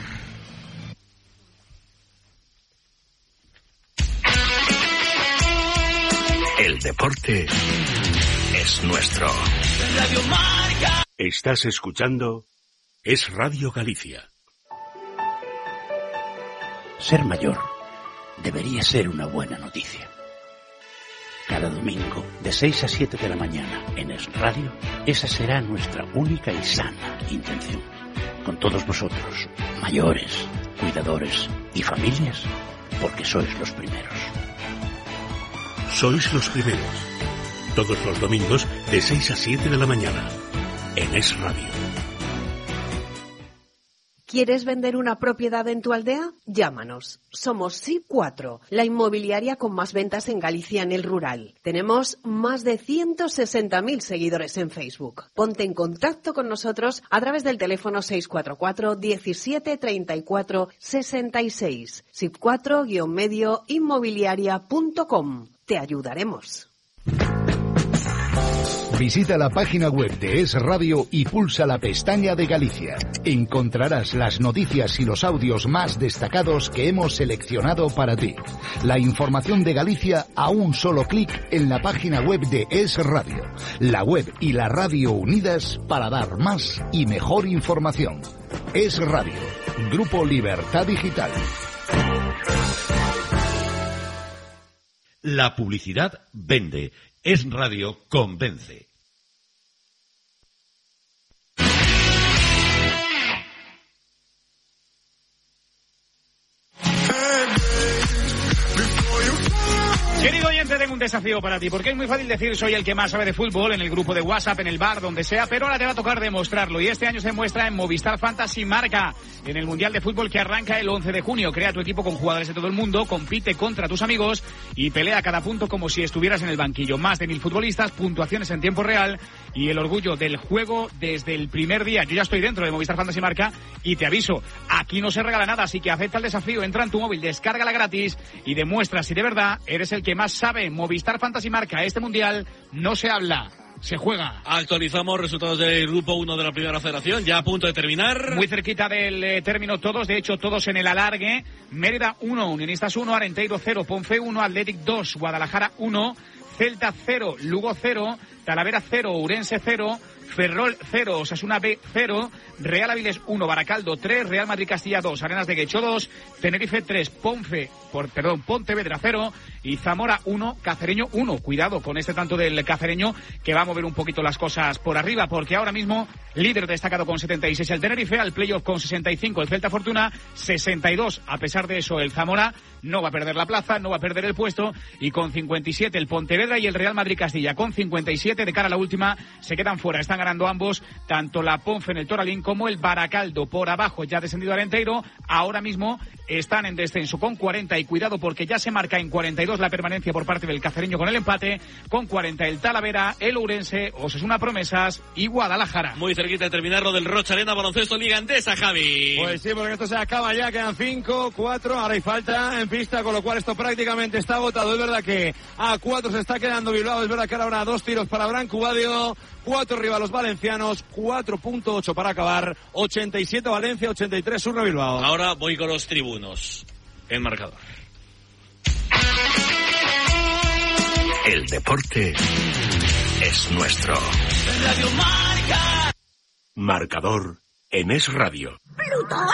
El deporte es nuestro. Radio Marca. Estás escuchando Es Radio Galicia. Ser mayor debería ser una buena noticia. Cada domingo, de seis a siete de la mañana, en Es Radio, esa será nuestra única y sana intención. Con todos vosotros, mayores, cuidadores y familias, porque sois los primeros. Sois los primeros. Todos los domingos de seis a siete de la mañana. En Es Radio. ¿Quieres vender una propiedad en tu aldea? Llámanos. Somos S I P cuatro, la inmobiliaria con más ventas en Galicia en el rural. Tenemos más de ciento sesenta mil seguidores en Facebook. Ponte en contacto con nosotros a través del teléfono seis cuatro cuatro, diecisiete, treinta y cuatro, sesenta y seis. S I P cuatro guion medio inmobiliaria punto com. Te ayudaremos. Visita la página web de Es Radio y pulsa la pestaña de Galicia. Encontrarás las noticias y los audios más destacados que hemos seleccionado para ti. La información de Galicia a un solo clic en la página web de Es Radio. La web y la radio unidas para dar más y mejor información. Es Radio, Grupo Libertad Digital. La publicidad vende. Es Radio convence. Querido oyente, tengo un desafío para ti, porque es muy fácil decir soy el que más sabe de fútbol en el grupo de WhatsApp, en el bar, donde sea, pero ahora te va a tocar demostrarlo, y este año se muestra en Movistar Fantasy Marca, en el Mundial de Fútbol que arranca el once de junio. Crea tu equipo con jugadores de todo el mundo, compite contra tus amigos y pelea cada punto como si estuvieras en el banquillo. Más de mil futbolistas, puntuaciones en tiempo real y el orgullo del juego desde el primer día. Yo ya estoy dentro de Movistar Fantasy Marca y te aviso, aquí no se regala nada, así que acepta el desafío, entra en tu móvil, descárgala gratis y demuestra si de verdad eres el que más sabe. Movistar Fantasy Marca, este mundial no se habla, se juega. Actualizamos resultados del grupo uno de la primera federación, ya a punto de terminar. Muy cerquita del eh, término todos, de hecho todos en el alargue. Mérida uno, Unionistas uno, Arenteiro cero, Ponfe uno, Athletic dos, Guadalajara uno, Celta cero, Lugo cero, Talavera cero, Ourense cero, Ferrol cero, Osasuna B cero, Real Avilés uno, Baracaldo tres, Real Madrid Castilla dos, Arenas de Guecho dos, Tenerife tres, Ponfe, por, perdón, Pontevedra cero y Zamora uno, Cacereño uno. Cuidado con este tanto del Cacereño que va a mover un poquito las cosas por arriba, porque ahora mismo líder destacado con setenta y seis el Tenerife, al playoff con sesenta y cinco el Celta Fortuna, sesenta y dos. A pesar de eso el Zamora no va a perder la plaza, no va a perder el puesto, y con cincuenta y siete el Pontevedra y el Real Madrid Castilla con cincuenta y siete de cara a la última se quedan fuera. Están ganando ambos, tanto la Ponfe en el Toralín como el Baracaldo. Por abajo ya ha descendido Arenteiro, ahora mismo están en descenso con cuarenta, y cuidado porque ya se marca en cuarenta y dos la permanencia por parte del Cacereño con el empate, con cuarenta el Talavera, el Ourense, Osasuna Promesas y Guadalajara. Muy cerquita de terminar lo del Rocha Arena Baloncesto Liga Endesa, Javi. Pues sí, porque esto se acaba ya, quedan cinco, cuatro, ahora hay falta en pista, con lo cual esto prácticamente está agotado. Es verdad que a cuatro se está quedando Bilbao, es verdad que ahora habrá dos tiros para Branco-Badio, cuatro arriba los valencianos, cuatro punto ocho para acabar, ochenta y siete Valencia, ochenta y tres Surra Bilbao. Ahora voy con los tribunos. El marcador. El deporte es nuestro. Radio Marca. Marcador en Es Radio. ¿Plutón?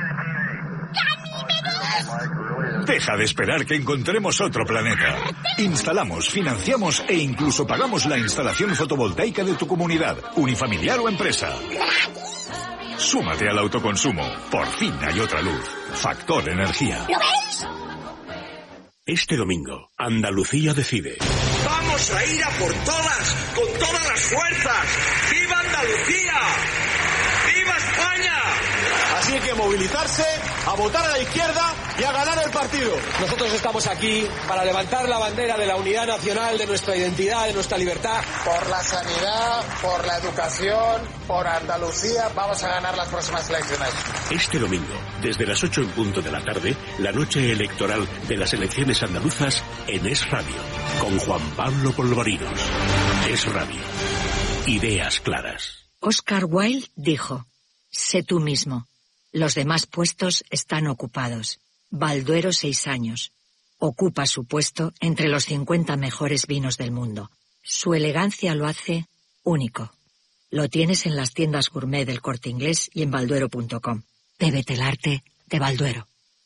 ¡Ganímedes! Deja de esperar que encontremos otro planeta. Instalamos, financiamos e incluso pagamos la instalación fotovoltaica de tu comunidad, unifamiliar o empresa. Súmate al autoconsumo. Por fin hay otra luz. Factor Energía. ¿Lo ves? Este domingo, Andalucía decide. Vamos a ir a por todas, con todas las fuerzas. ¡Viva Andalucía! ¡Viva España! Así que movilizarse, a votar a la izquierda y a ganar el partido. Nosotros estamos aquí para levantar la bandera de la unidad nacional, de nuestra identidad, de nuestra libertad. Por la sanidad, por la educación, por Andalucía, vamos a ganar las próximas elecciones. Este domingo, desde las ocho en punto de la tarde, la noche electoral de las elecciones andaluzas en Es Radio, con Juan Pablo Polvorinos. Es Radio. Ideas claras. Oscar Wilde dijo, sé tú mismo. Los demás puestos están ocupados. Balduero, seis años. Ocupa su puesto entre los cincuenta mejores vinos del mundo. Su elegancia lo hace único. Lo tienes en las tiendas gourmet del Corte Inglés y en balduero punto com. Bébete el arte de Balduero.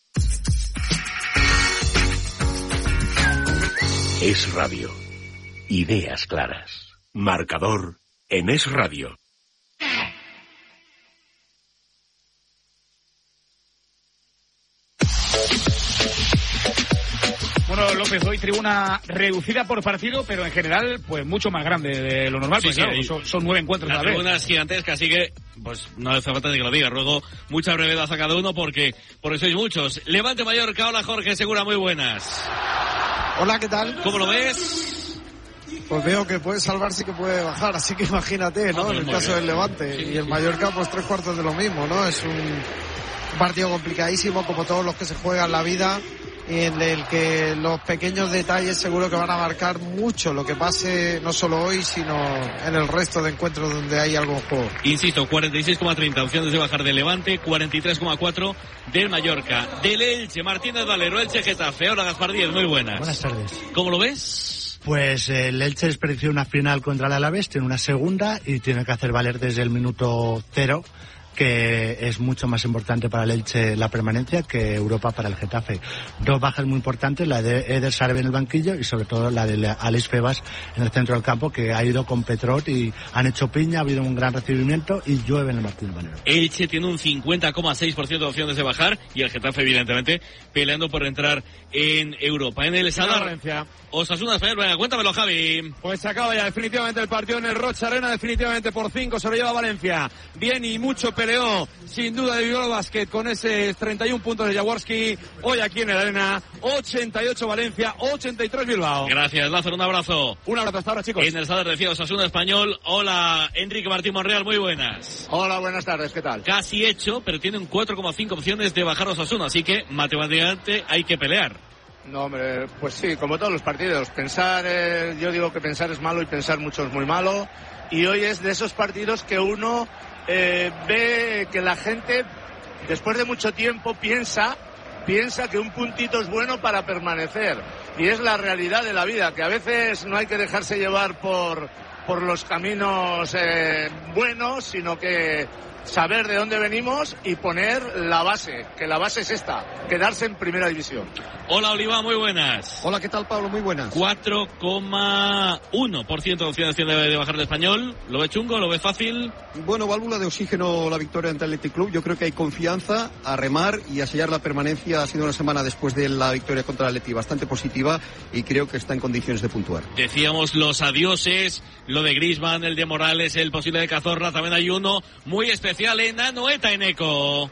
Es Radio. Ideas claras. Marcador en Es Radio. Bueno, López, hoy tribuna reducida por partido, pero en general, pues mucho más grande de lo normal, Sí, pues sí, claro, ahí- son, son nueve encuentros a La la vez. tribuna es gigantesca, así que pues no hace falta ni que lo diga. Ruego mucha brevedad a cada uno porque, porque sois muchos. Levante Mallorca, hola Jorge Segura, muy buenas. Hola, ¿qué tal? ¿Cómo lo ves? Pues veo que puede salvarse y que puede bajar, así que imagínate, ¿no? Ah, pues en el muy caso bien. del Levante. Sí, y el sí. Mallorca, pues tres cuartos de lo mismo, ¿no? Es un partido complicadísimo, como todos los que se juegan la vida, y en el que los pequeños detalles seguro que van a marcar mucho lo que pase, no solo hoy, sino en el resto de encuentros donde hay algo en juego. Insisto, cuarenta y seis coma treinta opciones de bajar del Levante, cuarenta y tres coma cuatro del Mallorca. Del Elche, Martínez Valero, Elche Getafe. Hola Gaspar Díez, muy buenas. Buenas tardes. ¿Cómo lo ves? Pues eh, el Elche desperdició una final contra el Alavés, tiene una segunda y tiene que hacer valer desde el minuto cero, que es mucho más importante para el Elche la permanencia que Europa para el Getafe. Dos bajas muy importantes, la de Eder Sarabia en el banquillo y sobre todo la de Alex Febas en el centro del campo, que ha ido con Petrot y han hecho piña, ha habido un gran recibimiento y llueve en el Martínez Valero. Elche tiene un cincuenta coma seis por ciento de opciones de bajar y el Getafe, evidentemente, peleando por entrar en Europa. En el Sadar, Valencia. Osasuna Español, venga, cuéntamelo, Javi. Pues se acaba ya definitivamente el partido en el Rocha Arena, definitivamente por cinco se lo lleva Valencia. Bien y mucho peleó, sin duda, de Bilbao Basket con ese treinta y uno puntos de Jaworski. Hoy aquí en el Arena, ochenta y ocho Valencia, ochenta y tres Bilbao. Gracias, Lázaro, un abrazo. Un abrazo hasta ahora, chicos. En el Sadar decía Osasuna Español. Hola, Enrique Martín Monreal, muy buenas. Hola, buenas tardes, ¿qué tal? Casi hecho, pero tienen cuatro coma cinco opciones de bajar Osasuna, así que matemáticamente hay que pelear. No, hombre, pues sí, como todos los partidos. Pensar, eh, yo digo que pensar es malo y pensar mucho es muy malo. Y hoy es de esos partidos que uno eh, ve que la gente, después de mucho tiempo, piensa, piensa que un puntito es bueno para permanecer. Y es la realidad de la vida, que a veces no hay que dejarse llevar por, por los caminos eh, buenos, sino que saber de dónde venimos y poner la base, que la base es esta, quedarse en primera división. Hola, Oliva, muy buenas. Hola, ¿qué tal, Pablo? Muy buenas. cuatro coma uno por ciento de opciones tiene de bajar de Español. ¿Lo ve chungo? ¿Lo ve fácil? Bueno, válvula de oxígeno la victoria ante el Athletic Club. Yo creo que hay confianza a remar y a sellar la permanencia. Ha sido una semana después de la victoria contra el Athletic bastante positiva y creo que está en condiciones de puntuar. Decíamos los adioses, lo de Griezmann, el de Morales, el posible de Cazorla. También hay uno muy especial en Anoeta, en Eco.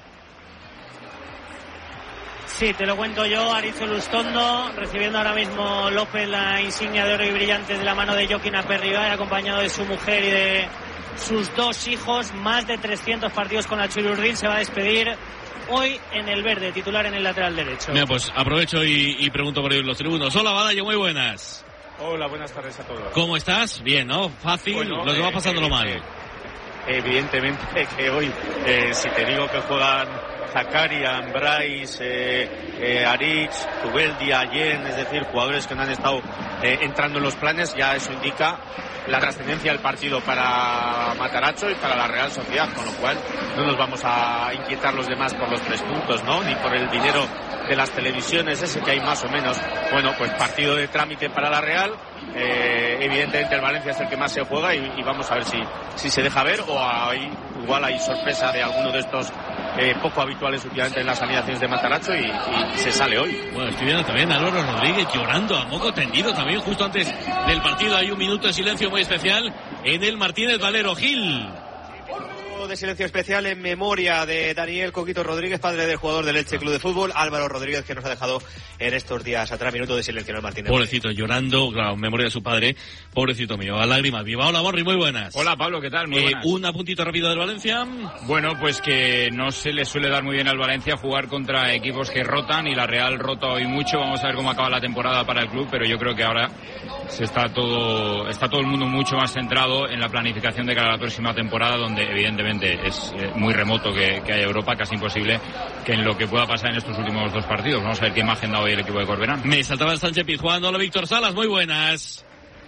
Sí, te lo cuento yo, Arizo Lustondo, recibiendo ahora mismo López la insignia de oro y brillante de la mano de Joaquín Aperribay, acompañado de su mujer y de sus dos hijos. Más de trescientos partidos con la Chururdín, se va a despedir hoy en el verde, titular en el lateral derecho. Mira, pues aprovecho y, y pregunto por los tribunos. Hola, Badallo, muy buenas. Hola, buenas tardes a todos. ¿Cómo estás? Bien, ¿no? Fácil, Bueno, los que eh, va pasándolo eh, mal. eh, evidentemente que hoy, eh, si te digo que juegan Zakarian, Bryce, eh, eh, Aritz, Tubeldi, Allen, es decir, jugadores que no han estado eh, entrando en los planes, ya eso indica la trascendencia del partido para Matarazzo y para la Real Sociedad, con lo cual no nos vamos a inquietar los demás por los tres puntos, ¿no? Ni por el dinero de las televisiones, ese que hay más o menos. Bueno, pues partido de trámite para la Real. Eh, evidentemente el Valencia es el que más se juega y, y vamos a ver si, si se deja ver o hay, igual hay sorpresa de alguno de estos eh, poco habituales últimamente en las alineaciones de Matarazzo y, y se sale hoy. Bueno, estoy viendo también a Álvaro Rodríguez llorando a moco tendido también justo antes del partido. Hay un minuto de silencio muy especial en el Martínez Valero. Gil. De silencio especial en memoria de Daniel Coquito Rodríguez, padre del jugador del Elche Club de Fútbol, Álvaro Rodríguez, que nos ha dejado en estos días atrás. Minuto de silencio en el Martínez. Pobrecito, llorando, claro, en memoria de su padre. Pobrecito mío, a lágrimas viva. Hola, Borri, muy buenas. Hola, Pablo, ¿qué tal? Muy eh, buenas. Un apuntito rápido del Valencia. Bueno, pues que no se le suele dar muy bien al Valencia jugar contra equipos que rotan y la Real rota hoy mucho. Vamos a ver cómo acaba la temporada para el club, pero yo creo que ahora se está todo está todo el mundo mucho más centrado en la planificación de cara a la próxima temporada, donde evidentemente es eh, muy remoto que, que haya Europa, casi imposible que en lo que pueda pasar en estos últimos dos partidos. Vamos a ver qué imagen da hoy el equipo de Corberán. Me saltaba el Sánchez Pizjuán. Hola, Víctor Salas, muy buenas.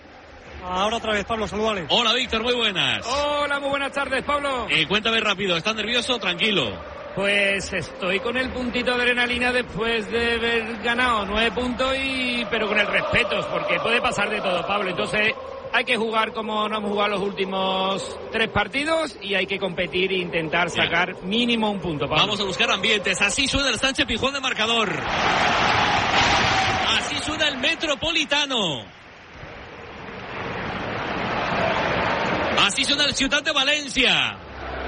Ahora otra vez, Pablo, saludales. Hola, Víctor, muy buenas. Hola, muy buenas tardes, Pablo. Eh, cuéntame rápido, ¿estás nervioso? Tranquilo. Pues estoy con el puntito de adrenalina después de haber ganado nueve puntos, y pero con el respeto, porque puede pasar de todo, Pablo. Entonces hay que jugar como no hemos jugado los últimos tres partidos y hay que competir e intentar sacar Bien. mínimo un punto, Pablo. Vamos a buscar ambientes. Así suena el Sánchez Pizjuán de marcador. Así suena el Metropolitano. Así suena el Ciutat de Valencia.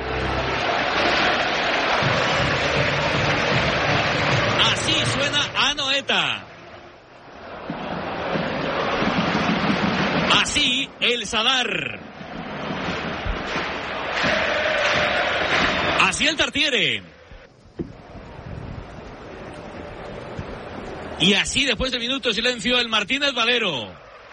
Así suena Anoeta. Así el Sadar. Así el Tartiere. Y así, después de minuto de silencio, el Martínez Valero.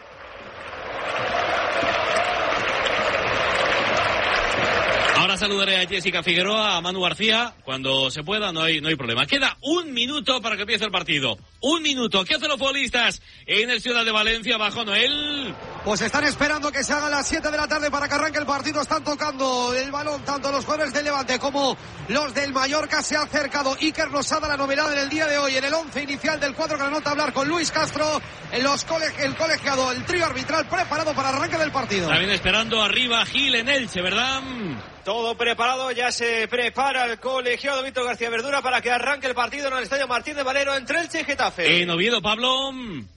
Ahora saludaré a Jessica Figueroa, a Manu García, cuando se pueda, no hay, no hay problema. Queda un minuto para que empiece el partido. Un minuto. ¿Qué hacen los futbolistas en el Ciudad de Valencia? Bajo Noel. Pues están esperando que se haga a las siete de la tarde para que arranque el partido. Están tocando el balón tanto los jugadores del Levante como los del Mallorca. Se ha acercado Iker Losada, la novedad en el día de hoy en el once inicial del cuadro granota, hablar con Luis Castro, en los coleg- el colegiado, el trío arbitral preparado para el arranque del partido. También esperando arriba Gil en Elche, ¿verdad? Todo preparado, ya se prepara el colegiado Víctor García Verdura para que arranque el partido en el Estadio Martínez Valero entre Elche y Getafe. En Oviedo, Pablo.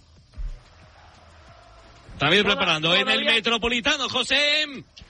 También Toda, preparando todavía. en el Metropolitano, José.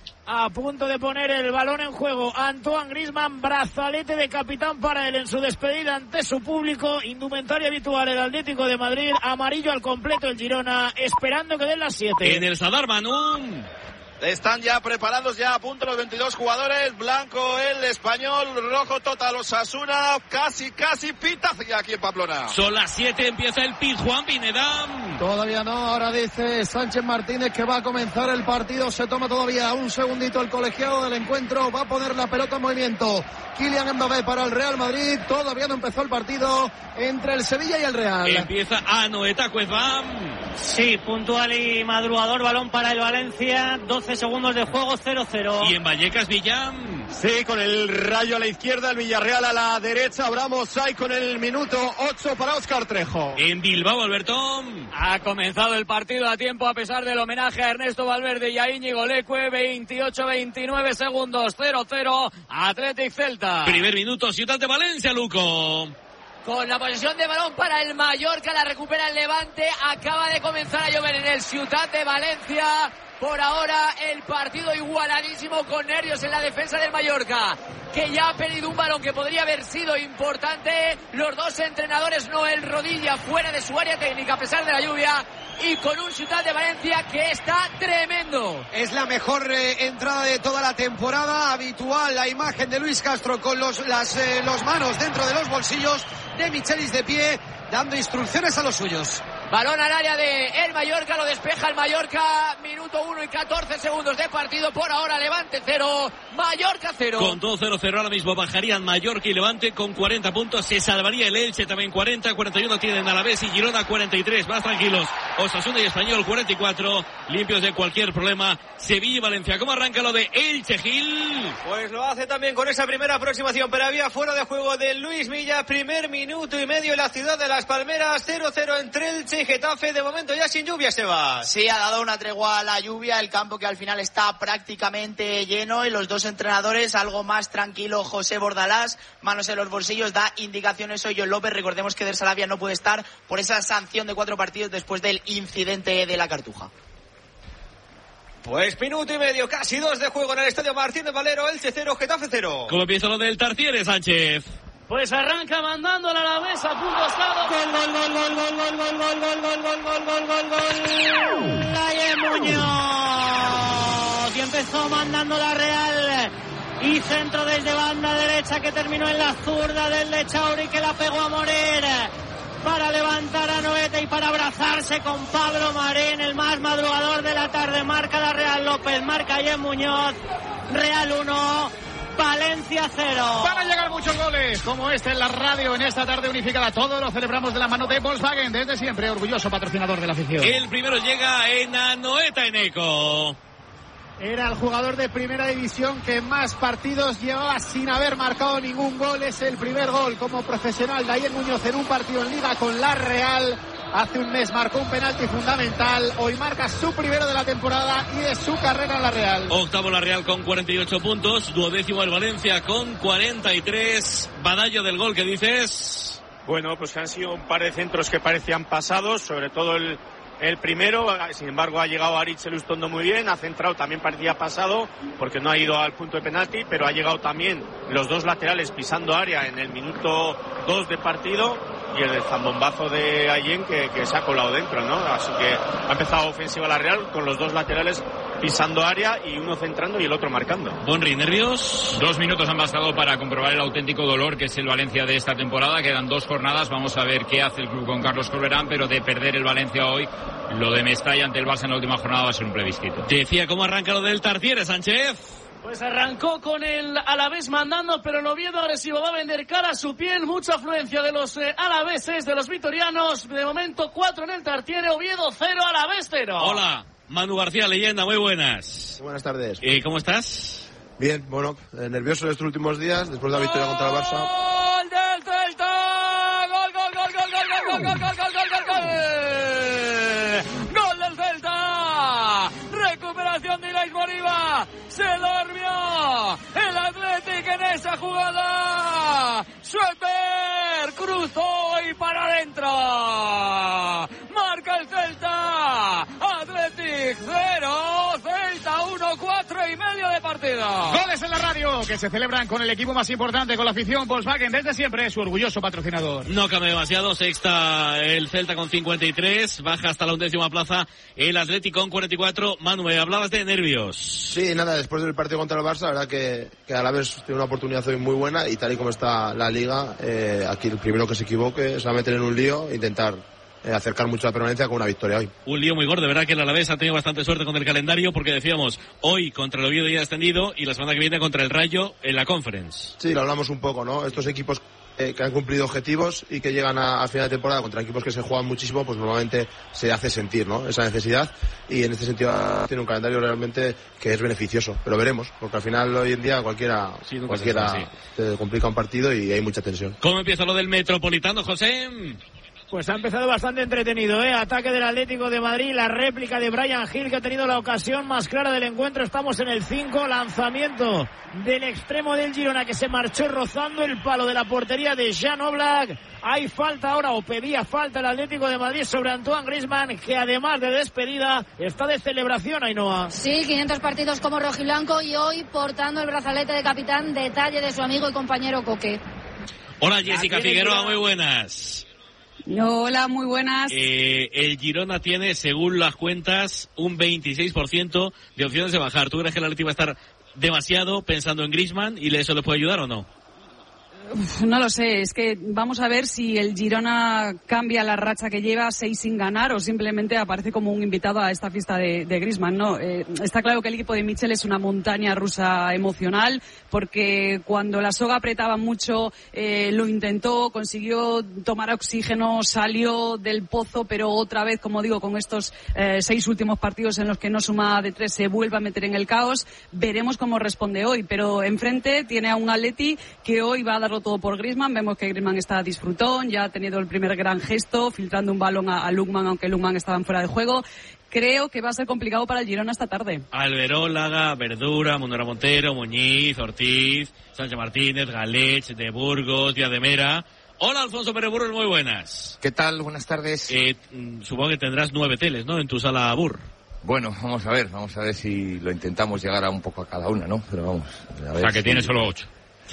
A punto de poner el balón en juego Antoine Griezmann, brazalete de capitán para él en su despedida ante su público, indumentaria habitual el Atlético de Madrid, amarillo al completo el Girona, esperando que den las siete. En el Sadar, Manu. Están ya preparados, ya a punto los veintidós jugadores. Blanco el español, rojo total Osasuna, casi, casi pita aquí en Pamplona. Son las siete, empieza el Pizjuán Pineda. Todavía no, ahora dice Sánchez Martínez que va a comenzar el partido. Se toma todavía un segundito el colegiado del encuentro. Va a poner la pelota en movimiento Kylian Mbappé para el Real Madrid. Todavía no empezó el partido entre el Sevilla y el Real. Empieza Anoeta Cuezbam. Sí, puntual y madrugador, balón para el Valencia, doce segundos de juego, cero cero. Y en Vallecas, Villam. Sí, con el Rayo a la izquierda, el Villarreal a la derecha. Abramos ahí con el minuto ocho para Óscar Trejo. En Bilbao, Alberto. Ha comenzado el partido a tiempo a pesar del homenaje a Ernesto Valverde y a Íñigo Leque, veintiocho veintinueve segundos, cero cero, Athletic Celta. Primer minuto, Ciudad de Valencia, Luco. Con la posesión de balón para el Mallorca, la recupera el Levante, acaba de comenzar a llover en el Ciutat de Valencia. Por ahora el partido igualadísimo con nervios en la defensa del Mallorca, que ya ha perdido un balón que podría haber sido importante. Los dos entrenadores, Noel Rodilla fuera de su área técnica a pesar de la lluvia, y con un Ciutat de Valencia que está tremendo. Es la mejor eh, entrada de toda la temporada. Habitual la imagen de Luis Castro con los, las eh, los manos dentro de los bolsillos, de Michelis de pie, dando instrucciones a los suyos. Balón al área de el Mallorca, lo despeja el Mallorca, minuto uno y catorce segundos de partido. Por ahora Levante cero, Mallorca cero. Con todo cero cero ahora mismo bajarían Mallorca y Levante con cuarenta puntos. Se salvaría el Elche también cuarenta, cuarenta y uno tienen Alavés y Girona cuarenta y tres, más tranquilos. Osasuna y Español cuarenta y cuatro, limpios de cualquier problema. Sevilla y Valencia. ¿Cómo arranca lo de Elche, Gil? Pues lo hace también con esa primera aproximación, pero había fuera de juego de Luis Milla. Primer minuto y medio en la ciudad de Las Palmeras, cero cero entre Elche y Getafe. De momento ya sin lluvia, se va. Sí, ha dado una tregua a la lluvia, el campo que al final está prácticamente lleno, y los dos entrenadores algo más tranquilo. José Bordalás, manos en los bolsillos, da indicaciones hoy John López. Recordemos que Der Salavia no puede estar por esa sanción de cuatro partidos después del incidente de la Cartuja. Pues minuto y medio, casi dos de juego en el Estadio Martínez Valero. Elche cero, Getafe cero. ¿Cómo empieza lo del Tartiere, Sánchez? Pues arranca mandando a la mesa, punto estado. Gol, gol, gol, gol, gol, gol, gol, gol, gol, gol, gol, gol, gol, gol, gol. Laie Muñoz. Y empezó mandando la Real. Y centro desde banda derecha que terminó en la zurda del de Chauri, que la pegó a Morer. Para levantar a Noeta y para abrazarse con Pablo Marín, el más madrugador de la tarde. Marca la Real López, marca Laie Muñoz. Real uno. Valencia cero. Van a llegar muchos goles como este en la radio en esta tarde unificada. Todo lo celebramos de la mano de Volkswagen, desde siempre orgulloso patrocinador de la afición. El primero llega en Anoeta Eneco. Era el jugador de primera división que más partidos llevaba sin haber marcado ningún gol. Es el primer gol como profesional de Laie Muñoz en un partido en Liga con la Real. Hace un mes marcó un penalti fundamental. Hoy marca su primero de la temporada y de su carrera en la Real. Octavo la Real con cuarenta y ocho puntos. Duodécimo el Valencia con cuarenta y tres. Badallo del gol, ¿qué dices? Bueno, pues han sido un par de centros que parecían pasados, sobre todo el, el primero. Sin embargo, ha llegado Aritz Elustondo muy bien, ha centrado, también parecía pasado, porque no ha ido al punto de penalti, pero ha llegado también los dos laterales pisando área en el minuto dos de partido, y el zambombazo de Allen que, que se ha colado dentro, ¿no? Así que ha empezado ofensiva la Real con los dos laterales pisando área y uno centrando y el otro marcando. Bonri, ¿nervios? Dos minutos han bastado para comprobar el auténtico dolor que es el Valencia de esta temporada. Quedan dos jornadas, vamos a ver qué hace el club con Carlos Corberán, pero de perder el Valencia hoy, lo de Mestalla ante el Barça en la última jornada va a ser un plebiscito. Decía cómo arranca lo del Tartiere, Sánchez. Pues arrancó con el Alavés mandando, pero el Oviedo agresivo va a vender cara a su piel. Mucha afluencia de los eh, alaveses, de los vitorianos. De momento cuatro en el Tartiere, Oviedo cero, Alavés cero. Hola, Manu García, leyenda, muy buenas. Buenas tardes. ¿Y cómo estás? Bien, bueno, eh, nervioso estos últimos días, después de la victoria contra el Barça. ¡Gol del Celta! ¡Gol, gol, gol, gol, gol, gol, gol, gol, gol, gol, gol, gol! ¡Gol del Celta! Recuperación de Ilais Moriba. Se durmió el Athletic en esa jugada. Schweber cruzó y para adentro. Marca el Celta. Athletic cero, Celta uno, cuatro y medio de partido. Goles en la radio que se celebran con el equipo más importante, con la afición Volkswagen desde siempre, su orgulloso patrocinador. No cambia demasiado, sexta el Celta con cincuenta y tres, baja hasta la undécima plaza el Atlético con cuarenta y cuatro. Manu, hablabas de nervios. Sí, nada, después del partido contra el Barça, la verdad que, que a la vez tiene una oportunidad hoy muy buena y tal y como está la Liga, eh, aquí el primero que se equivoque se va a meter en un lío e intentar eh, acercar mucho la permanencia con una victoria hoy. Un lío muy gordo, de verdad que el Alavés ha tenido bastante suerte con el calendario porque decíamos, hoy contra el Oviedo ya descendido y la semana que viene contra el Rayo en la Conference. Sí, lo hablamos un poco, ¿no? Estos equipos eh, que han cumplido objetivos y que llegan a, a final de temporada contra equipos que se juegan muchísimo, pues normalmente se hace sentir, ¿no? Esa necesidad, y en este sentido tiene un calendario realmente que es beneficioso, pero veremos, porque al final hoy en día cualquiera, sí, cualquiera se, sí. te complica un partido y hay mucha tensión. ¿Cómo empieza lo del Metropolitano, José? Pues ha empezado bastante entretenido, ¿eh? Ataque del Atlético de Madrid, la réplica de Bryan Gil, que ha tenido la ocasión más clara del encuentro. Estamos en el cinco, lanzamiento del extremo del Girona, que se marchó rozando el palo de la portería de Jan Oblak. Hay falta ahora, o pedía falta el Atlético de Madrid sobre Antoine Griezmann, que además de despedida, está de celebración, Ainhoa. Sí, quinientos partidos como rojiblanco y hoy portando el brazalete de capitán, detalle de su amigo y compañero Coque. Hola, Jessica Figueroa, muy buenas. Hola, muy buenas. Eh, el Girona tiene, según las cuentas, un veintiséis por ciento de opciones de bajar. ¿Tú crees que el Atlético va a estar demasiado pensando en Griezmann y eso le puede ayudar o no? Uf, no lo sé, es que vamos a ver si el Girona cambia la racha que lleva, seis sin ganar, o simplemente aparece como un invitado a esta fiesta de, de Griezmann, ¿no? Eh, está claro que el equipo de Michel es una montaña rusa emocional, porque cuando la soga apretaba mucho, eh, lo intentó, consiguió tomar oxígeno, salió del pozo, pero otra vez, como digo, con estos eh, seis últimos partidos en los que no suma de tres, se vuelve a meter en el caos. Veremos cómo responde hoy, pero enfrente tiene a un Atleti que hoy va a darlo todo por Griezmann. Vemos que Griezmann está disfrutón, ya ha tenido el primer gran gesto, filtrando un balón a, a Lukman, aunque Lukman estaba fuera de juego. Creo que va a ser complicado para el Girona esta tarde. Alberólaga, Verdura, Mondora Montero, Muñiz, Ortiz, Sánchez Martínez, Galech, de Burgos, Díaz de Mera. Hola, Alfonso Pérez Burgos, muy buenas. ¿Qué tal? Buenas tardes. Eh, supongo que tendrás nueve teles, ¿no?, en tu sala Bur. Bueno, vamos a ver, vamos a ver si lo intentamos llegar a un poco a cada una, ¿no? Pero vamos. A ver, o sea, que si... tiene solo ocho.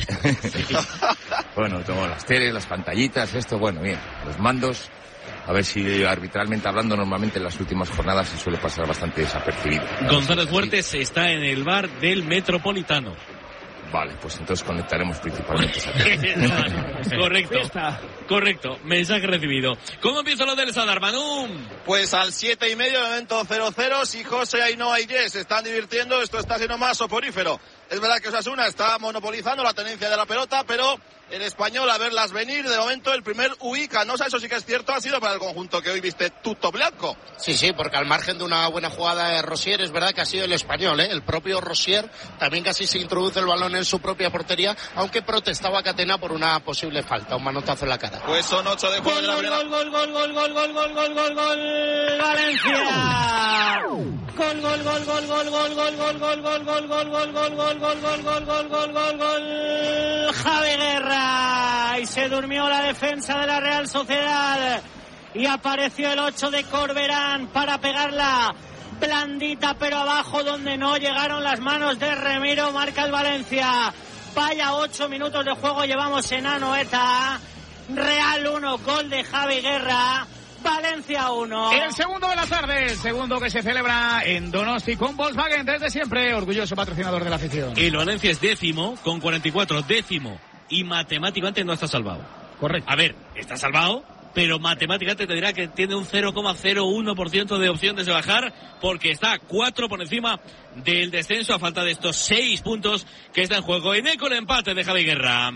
Bueno, tengo las teles, las pantallitas, esto, bueno, bien, los mandos. A ver si arbitralmente hablando, normalmente en las últimas jornadas se suele pasar bastante desapercibido. González Fuertes está en el bar del Metropolitano. Vale, pues entonces conectaremos principalmente esa Correcto, correcto, mensaje recibido. ¿Cómo empieza lo del Sadar, Manu? Pues al siete y medio, momento cero cero, si José, Ainhoa y Jess se están divirtiendo, esto está siendo más soporífero. Es verdad que Osasuna está monopolizando la tenencia de la pelota, pero el Español, a verlas venir, de momento el primer Uica, no sé, eso sí que es cierto, ha sido para el conjunto que hoy viste tutto blanco. Sí, sí, porque al margen de una buena jugada de Rosier, es verdad que ha sido el Español, ¿eh? El propio Rosier también casi se introduce el balón en su propia portería, aunque protestaba Catena por una posible falta, un manotazo en la cara. Pues son ocho de juego de la primera. Gol, gol, gol, gol, gol, gol, gol, gol, gol, gol, Valencia. Gol, gol, gol, gol, gol, gol, gol, gol, gol, gol, gol, gol, gol, gol, gol, gol, gol, gol, gol, gol, gol, gol, gol, Javi Guerra. Y se durmió la defensa de la Real Sociedad. Y apareció el ocho de Corberán para pegarla blandita, pero abajo donde no llegaron las manos de Remiro. Marca el Valencia. Vaya ocho minutos de juego llevamos en Anoeta. Real uno, gol de Javi Guerra. Valencia uno. El segundo de la tarde, el segundo que se celebra en Donosti con Volkswagen desde siempre, orgulloso patrocinador de la afición. El Valencia es décimo con cuarenta y cuatro, décimo, y matemáticamente no está salvado. Correcto. A ver, está salvado, pero matemáticamente te dirá que tiene un cero coma cero uno por ciento de opciones de bajar, porque está cuatro por encima del descenso a falta de estos seis puntos que está en juego. En eco el empate de Javi Guerra.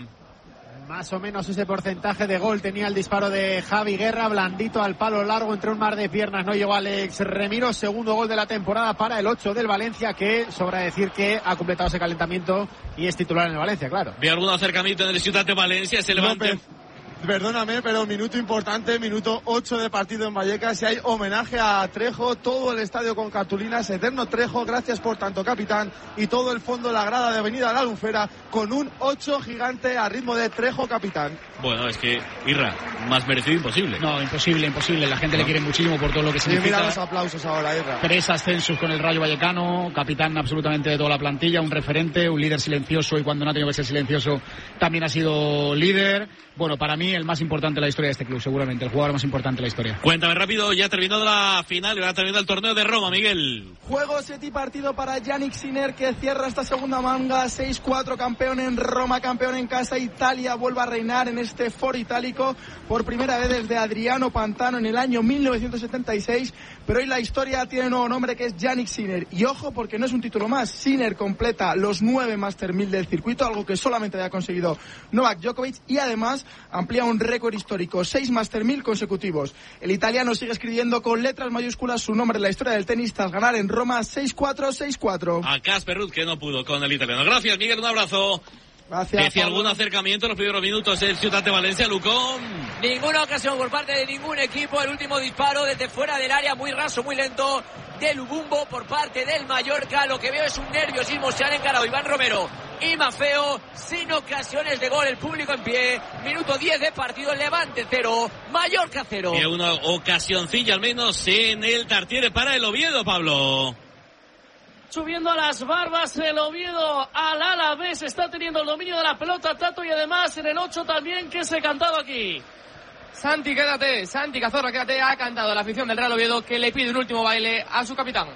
Más o menos ese porcentaje de gol tenía el disparo de Javi Guerra, blandito al palo largo entre un mar de piernas, no llegó Alex Remiro. Segundo gol de la temporada para el ocho del Valencia, que sobra decir que ha completado ese calentamiento y es titular en el Valencia, claro. ¿Ve algún acercamiento en el Ciutat de Valencia? Se levanta. No, Perdóname, pero minuto importante, minuto ocho de partido en Vallecas, y hay homenaje a Trejo, todo el estadio con cartulinas, eterno Trejo, gracias por tanto capitán, y todo el fondo, la grada de Avenida La Albufera, con un ocho gigante a ritmo de Trejo capitán. Bueno, es que, Irra, más merecido imposible. No, imposible, imposible, la gente no. le quiere muchísimo por todo lo que significa. Y mira los aplausos ahora, Irra. Tres ascensos con el Rayo Vallecano, capitán absolutamente de toda la plantilla, un referente, un líder silencioso, y cuando no ha tenido que ser silencioso también ha sido líder. Bueno, para mí el más importante de la historia de este club, seguramente, el jugador más importante de la historia. Cuéntame rápido, ya ha terminado la final y ahora ha terminado el torneo de Roma, Miguel. Juego siete y partido para Yannick Sinner, que cierra esta segunda manga, seis cuatro, campeón en Roma, campeón en casa. Italia vuelve a reinar en este foro itálico por primera vez desde Adriano Pantano en el año mil novecientos setenta y seis, pero hoy la historia tiene un nuevo nombre, que es Yannick Sinner. Y ojo, porque no es un título más, Sinner completa los nueve Master mil del circuito, algo que solamente había conseguido Novak Djokovic, y además amplía un récord histórico, seis Master mil consecutivos. El italiano sigue escribiendo con letras mayúsculas su nombre en la historia del tenis tras ganar en Roma seis cuatro, seis cuatro. A Casper Ruud, que no pudo con el italiano. Gracias, Miguel, un abrazo. Gracias. ¿Decía algún acercamiento en los primeros minutos del Ciutat de Valencia, Lucón? Ninguna ocasión por parte de ningún equipo. El último disparo desde fuera del área, muy raso, muy lento, de Lubumbo por parte del Mallorca. Lo que veo es un nerviosismo. Se han encarado Iván Romero y Mafeo, sin ocasiones de gol. El público en pie. Minuto diez de partido. Levante cero, Mallorca cero. Y una ocasioncilla al menos en el Tartiere para el Oviedo, Pablo. Subiendo a las barbas el Oviedo al Alavés, está teniendo el dominio de la pelota Tato, y además en el ocho también, que se ha cantado aquí. Santi, quédate, Santi Cazorla, quédate, ha cantado la afición del Real Oviedo, que le pide un último baile a su capitán.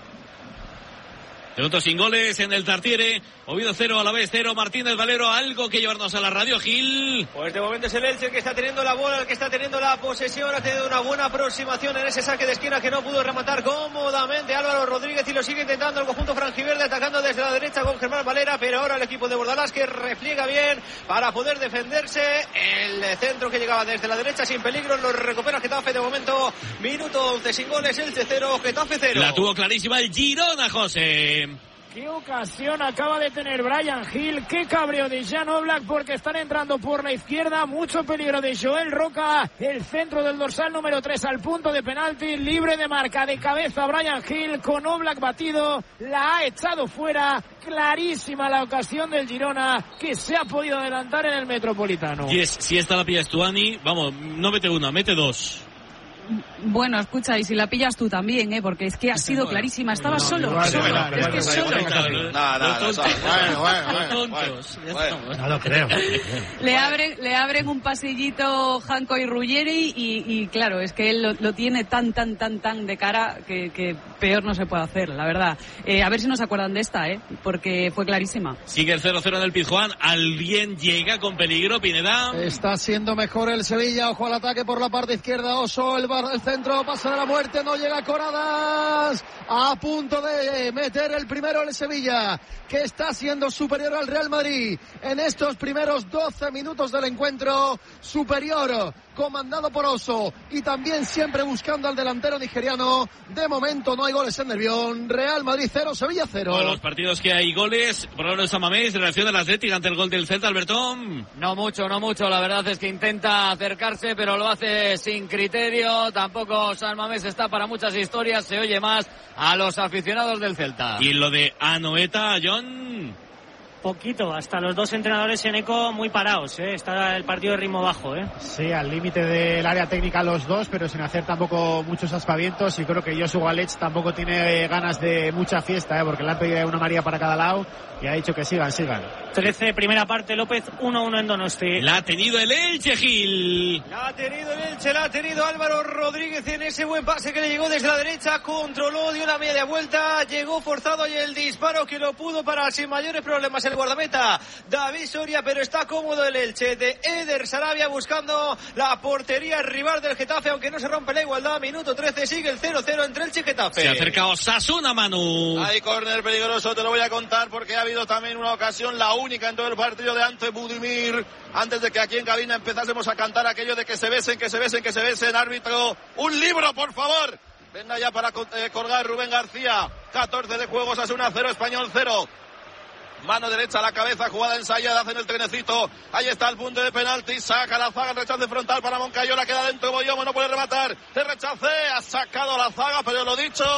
De otros sin goles en el Tartiere, Oviedo cero, Alavés cero, Martínez Valero, algo que llevarnos a la radio, Gil. Pues de momento es el Elche el que está teniendo la bola, el que está teniendo la posesión, ha tenido una buena aproximación en ese saque de esquina que no pudo rematar cómodamente Álvaro Rodríguez, y lo sigue intentando el conjunto franjiverde, atacando desde la derecha con Germán Valera, pero ahora el equipo de Bordalás que repliega bien para poder defenderse. El centro que llegaba desde la derecha sin peligro, lo recupera Getafe. De momento, minuto once sin goles, Elche cero, Getafe cero. La tuvo clarísima el Girona, José. Qué ocasión acaba de tener Brian Hill, qué cabreo de Jan Oblak, porque están entrando por la izquierda, mucho peligro de Joel Roca, el centro del dorsal número tres al punto de penalti, libre de marca de cabeza Brian Hill, con Oblak batido, la ha echado fuera. Clarísima la ocasión del Girona, que se ha podido adelantar en el Metropolitano. Y es, si esta la pillas tú, Ani, vamos, no mete una, mete dos. Bueno, escucha, y si la pillas tú también, ¿eh? Porque es que ha sido clarísima. Estaba solo, solo. Es que solo. No, no, no. No lo creo. Le abren, le abren un pasillito Janko y Ruggeri y, y claro, es que él lo, lo tiene tan, tan, tan, tan de cara que, que peor no se puede hacer, la verdad. Eh, a ver si nos acuerdan de esta, ¿eh? Porque fue clarísima. Sigue el cero cero en el Pizjuán. Alguien llega con peligro, Pineda. Está siendo mejor el Sevilla. Ojo al ataque por la parte izquierda. Oso, el El centro, pasa de la muerte, no llega Coradas, a punto de meter el primero el Sevilla, que está siendo superior al Real Madrid en estos primeros doce minutos del encuentro, superior comandado por Oso, y también siempre buscando al delantero nigeriano. De momento no hay goles en Nervión. Real Madrid cero, Sevilla cero. Con los partidos que hay goles, por ahora en San Mamés, reacción del Atlético ante el gol del Celta, Albertón. No mucho, no mucho, la verdad es que intenta acercarse, pero lo hace sin criterio. Tampoco San Mamés está para muchas historias, se oye más a los aficionados del Celta. Y lo de Anoeta, John. Poquito, hasta los dos entrenadores en eco muy parados, ¿eh? Está el partido de ritmo bajo, ¿eh? Sí, al límite del área técnica los dos, pero sin hacer tampoco muchos aspavientos, y creo que Josu Galech tampoco tiene ganas de mucha fiesta, ¿eh? Porque le han pedido una María para cada lado y ha dicho que sigan, sigan. trece, primera parte, López, uno uno en Donosti. La ha tenido el Elche, Gil. La ha tenido el Elche, la ha tenido Álvaro Rodríguez en ese buen pase que le llegó desde la derecha, controló, dio una media vuelta, llegó forzado y el disparo que lo pudo parar sin mayores problemas el guardameta David Soria, pero está cómodo el Elche de Eder Sarabia buscando la portería rival del Getafe, aunque no se rompe la igualdad. Minuto trece, sigue el cero cero entre Elche y Getafe. Se ha acercado Osasuna, Manu. Hay córner peligroso, te lo voy a contar porque ha habido también una ocasión, la única en todo el partido, de Ante Budimir, antes de que aquí en cabina empezásemos a cantar aquello de que se besen, que se besen, que se besen. Árbitro, un libro, por favor. Venga ya para eh, colgar Rubén García. catorce de juego, Osasuna cero, Español cero. Mano derecha a la cabeza, jugada ensayada, hacen el trenecito. Ahí está el punto de penalti, saca la zaga, el rechace frontal para Moncayola, queda dentro Boyomo, no puede rematar. Te rechacé, ha sacado la zaga, pero lo dicho.